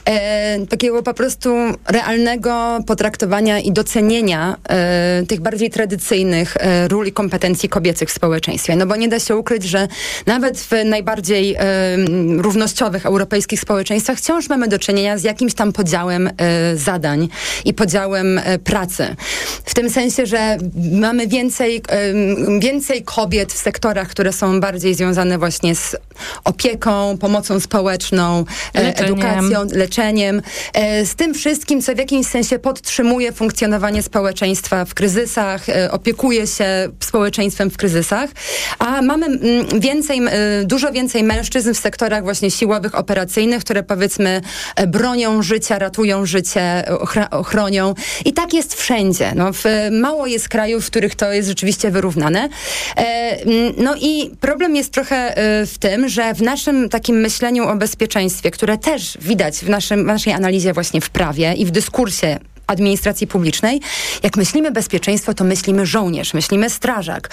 y, takiego po prostu realnego potraktowania i docenienia y, tych bardziej tradycyjnych y, ról i kompetencji kobiecych w społeczeństwie. No bo nie da się ukryć, że nawet w najbardziej y, równościowych europejskich społeczeństwach wciąż mamy do czynienia z jakimś tam podziałem y, zadań i podziałem y, pracy. W tym sensie, że mamy więcej, y, więcej kobiet w sektorach, które są bardziej związane właśnie z opieką, pomocą społeczną, leczeniem. edukacją, leczeniem. Y, z tym wszystkim, co w jakimś sensie podtrzymuje funkcjonowanie społeczeństwa w kryzysach, y, opiekuje się społeczeństwem w kryzysach, a mamy y, więcej, y, dużo więcej mężczyzn w sektorach właśnie siłowych, operacyjnych, które powiedzmy bronią życia, ratują życie, ochronią. I tak jest wszędzie. No, w, mało jest krajów, w których to jest rzeczywiście wyrównane. E, no i problem jest trochę w tym, że w naszym takim myśleniu o bezpieczeństwie, które też widać w, naszym, w naszej analizie właśnie w prawie i w dyskursie administracji publicznej, jak myślimy bezpieczeństwo, to myślimy żołnierz, myślimy strażak.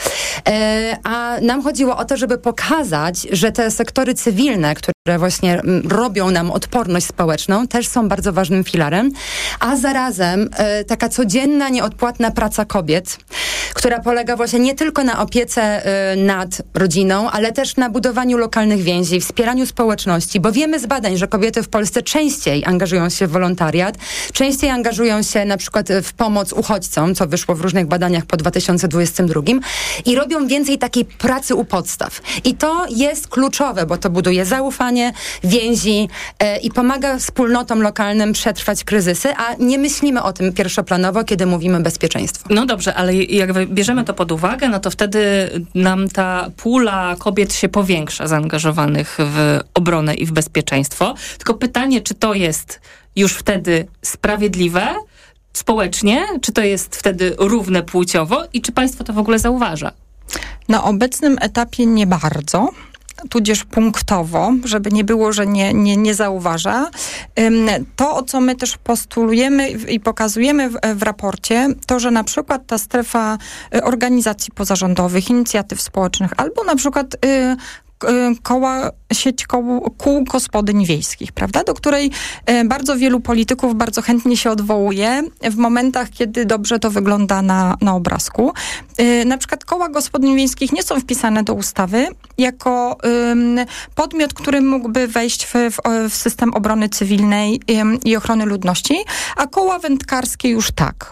E, a nam chodziło o to, żeby pokazać, że te sektory cywilne, które właśnie robią nam odporność społeczną, też są bardzo ważnym filarem, a zarazem e, taka codzienna, nieodpłatna praca kobiet, która polega właśnie nie tylko na opiece e, nad rodziną, ale też na budowaniu lokalnych więzi, wspieraniu społeczności, bo wiemy z badań, że kobiety w Polsce częściej angażują się w wolontariat, częściej angażują się na przykład w pomoc uchodźcom, co wyszło w różnych badaniach po dwa tysiące dwudziestym drugim i robią więcej takiej pracy u podstaw. I to jest kluczowe, bo to buduje zaufanie, więzi e, i pomaga wspólnotom lokalnym przetrwać kryzysy, a nie myślimy o tym pierwszoplanowo, kiedy mówimy bezpieczeństwo.
No dobrze, ale jak bierzemy to pod uwagę, no to wtedy nam ta pula kobiet się powiększa zaangażowanych w obronę i w bezpieczeństwo. Tylko pytanie, czy to jest już wtedy sprawiedliwe społecznie, czy to jest wtedy równe płciowo i czy państwo to w ogóle zauważa?
Na obecnym etapie nie bardzo. Tudzież punktowo, żeby nie było, że nie, nie, nie zauważa. To, o co my też postulujemy i pokazujemy w, w raporcie, to, że na przykład ta strefa organizacji pozarządowych, inicjatyw społecznych, albo na przykład y, koła, sieć koł, kół gospodyń wiejskich, prawda, do której bardzo wielu polityków bardzo chętnie się odwołuje w momentach, kiedy dobrze to wygląda na, na obrazku. Na przykład koła gospodyń wiejskich nie są wpisane do ustawy jako um, podmiot, który mógłby wejść w, w, w system obrony cywilnej um, i ochrony ludności, a koła wędkarskie już tak.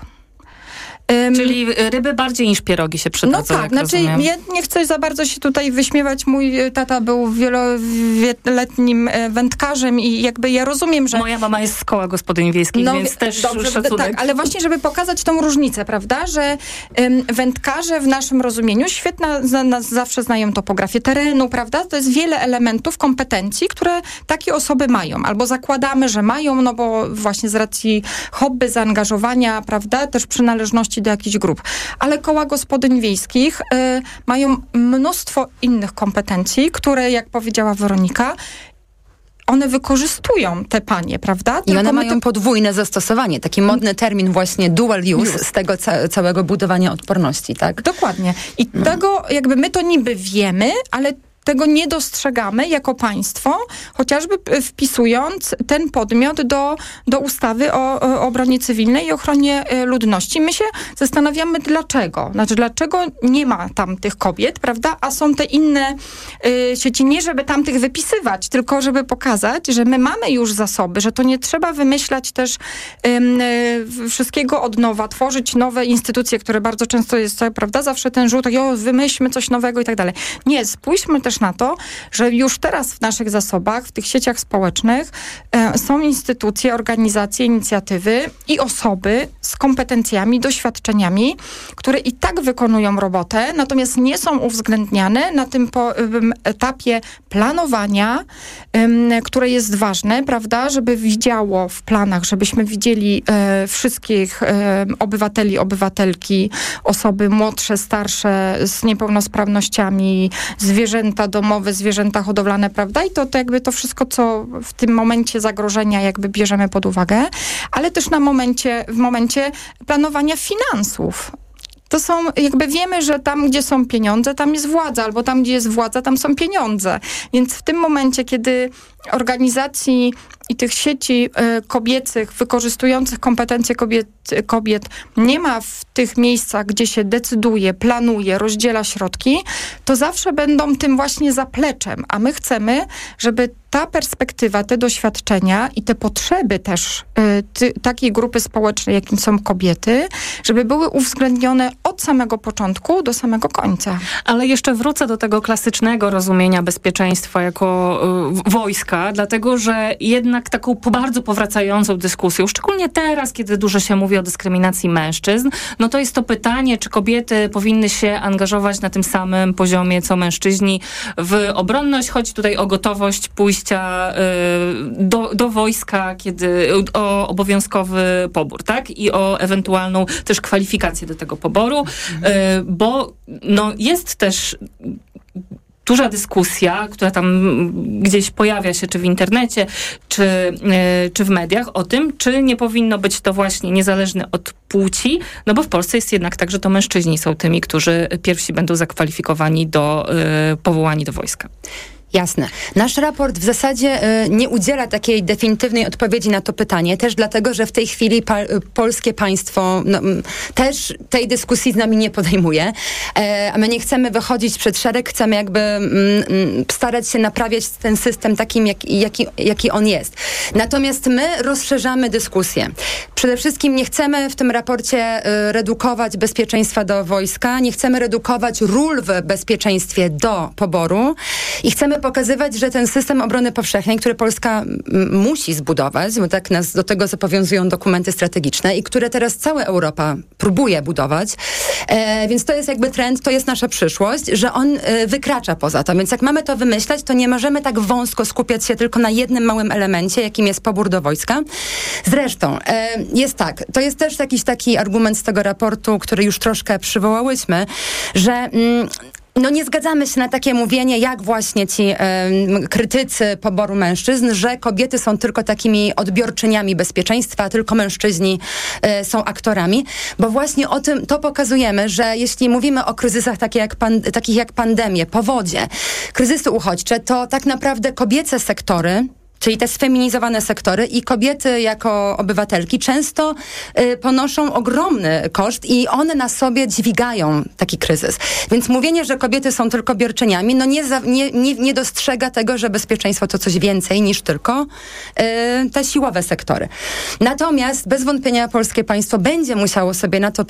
Um, Czyli ryby bardziej niż pierogi się przydadzą,
No tak, znaczy rozumiem. Ja nie chcę za bardzo się tutaj wyśmiewać. Mój tata był wieloletnim wędkarzem i jakby ja rozumiem, że...
Moja mama jest z koła gospodyń wiejskich, no, więc też dobrze, szacunek.
Tak, ale właśnie, żeby pokazać tą różnicę, prawda, że um, wędkarze w naszym rozumieniu świetna, za, na, zawsze znają topografię terenu, prawda, to jest wiele elementów, kompetencji, które takie osoby mają, albo zakładamy, że mają, no bo właśnie z racji hobby, zaangażowania, prawda, też przynależności do jakichś grup. Ale koła gospodyń wiejskich y, mają mnóstwo innych kompetencji, które, jak powiedziała Weronika, one wykorzystują te panie, prawda?
I one mają to... podwójne zastosowanie. Taki modny termin właśnie dual use, use. z tego ca- całego budowania odporności, tak?
Dokładnie. I no. tego jakby my to niby wiemy, ale tego nie dostrzegamy jako państwo, chociażby wpisując ten podmiot do, do ustawy o, o obronie cywilnej i ochronie ludności. My się zastanawiamy, dlaczego. Znaczy, dlaczego nie ma tam tych kobiet, prawda? A są te inne y, sieci, nie żeby tam tych wypisywać, tylko żeby pokazać, że my mamy już zasoby, że to nie trzeba wymyślać też y, y, wszystkiego od nowa, tworzyć nowe instytucje, które bardzo często jest, prawda? Zawsze ten rzut, o, wymyślmy coś nowego i tak dalej. Nie, spójrzmy też na to, że już teraz w naszych zasobach, w tych sieciach społecznych e, są instytucje, organizacje, inicjatywy i osoby z kompetencjami, doświadczeniami, które i tak wykonują robotę, natomiast nie są uwzględniane na tym po, um, etapie planowania, um, które jest ważne, prawda, żeby widziało w planach, żebyśmy widzieli e, wszystkich e, obywateli, obywatelki, osoby młodsze, starsze, z niepełnosprawnościami, zwierzęta domowe, zwierzęta hodowlane, prawda? I to, to jakby to wszystko, co w tym momencie zagrożenia jakby bierzemy pod uwagę, ale też na momencie, w momencie planowania finansów. To są, jakby wiemy, że tam, gdzie są pieniądze, tam jest władza, albo tam, gdzie jest władza, tam są pieniądze. Więc w tym momencie, kiedy organizacji i tych sieci y, kobiecych, wykorzystujących kompetencje kobiet, kobiet nie ma w tych miejscach, gdzie się decyduje, planuje, rozdziela środki, to zawsze będą tym właśnie zapleczem. A my chcemy, żeby ta perspektywa, te doświadczenia i te potrzeby też y, ty, takiej grupy społecznej, jakim są kobiety, żeby były uwzględnione od samego początku do samego końca.
Ale jeszcze wrócę do tego klasycznego rozumienia bezpieczeństwa jako y, wojska, dlatego że jednak taką bardzo powracającą dyskusją, szczególnie teraz, kiedy dużo się mówi o dyskryminacji mężczyzn, no to jest to pytanie, czy kobiety powinny się angażować na tym samym poziomie, co mężczyźni w obronność. Chodzi tutaj o gotowość pójścia y, do, do wojska, kiedy o obowiązkowy pobór, tak? I o ewentualną też kwalifikację do tego poboru, y, bo no, jest też duża dyskusja, która tam gdzieś pojawia się, czy w internecie, czy, yy, czy w mediach, o tym, czy nie powinno być to właśnie niezależne od płci, no bo w Polsce jest jednak tak, że to mężczyźni są tymi, którzy pierwsi będą zakwalifikowani do, yy, powołani do wojska.
Jasne. Nasz raport w zasadzie y, nie udziela takiej definitywnej odpowiedzi na to pytanie, też dlatego, że w tej chwili pa, y, polskie państwo no, m, też tej dyskusji z nami nie podejmuje, e, a my nie chcemy wychodzić przed szereg, chcemy jakby m, m, starać się naprawiać ten system takim, jak, jaki, jaki on jest. Natomiast my rozszerzamy dyskusję. Przede wszystkim nie chcemy w tym raporcie y, redukować bezpieczeństwa do wojska, nie chcemy redukować ról w bezpieczeństwie do poboru i chcemy pokazywać, że ten system obrony powszechnej, który Polska m, musi zbudować, bo tak nas do tego zobowiązują dokumenty strategiczne i które teraz cała Europa próbuje budować, e, więc to jest jakby trend, to jest nasza przyszłość, że on e, wykracza poza to. Więc jak mamy to wymyślać, to nie możemy tak wąsko skupiać się tylko na jednym małym elemencie, jakim jest pobór do wojska. Zresztą, e, jest tak, to jest też jakiś taki argument z tego raportu, który już troszkę przywołałyśmy, że mm, no nie zgadzamy się na takie mówienie, jak właśnie ci e, krytycy poboru mężczyzn, że kobiety są tylko takimi odbiorczyniami bezpieczeństwa, a tylko mężczyźni e, są aktorami, bo właśnie o tym to pokazujemy, że jeśli mówimy o kryzysach takie jak pan, takich jak pandemie, powodzie, kryzysy uchodźcze, to tak naprawdę kobiece sektory, czyli te sfeminizowane sektory i kobiety jako obywatelki często y, ponoszą ogromny koszt i one na sobie dźwigają taki kryzys. Więc mówienie, że kobiety są tylko biorczyniami, no nie, za, nie, nie, nie dostrzega tego, że bezpieczeństwo to coś więcej niż tylko y, te siłowe sektory. Natomiast bez wątpienia polskie państwo będzie musiało sobie na to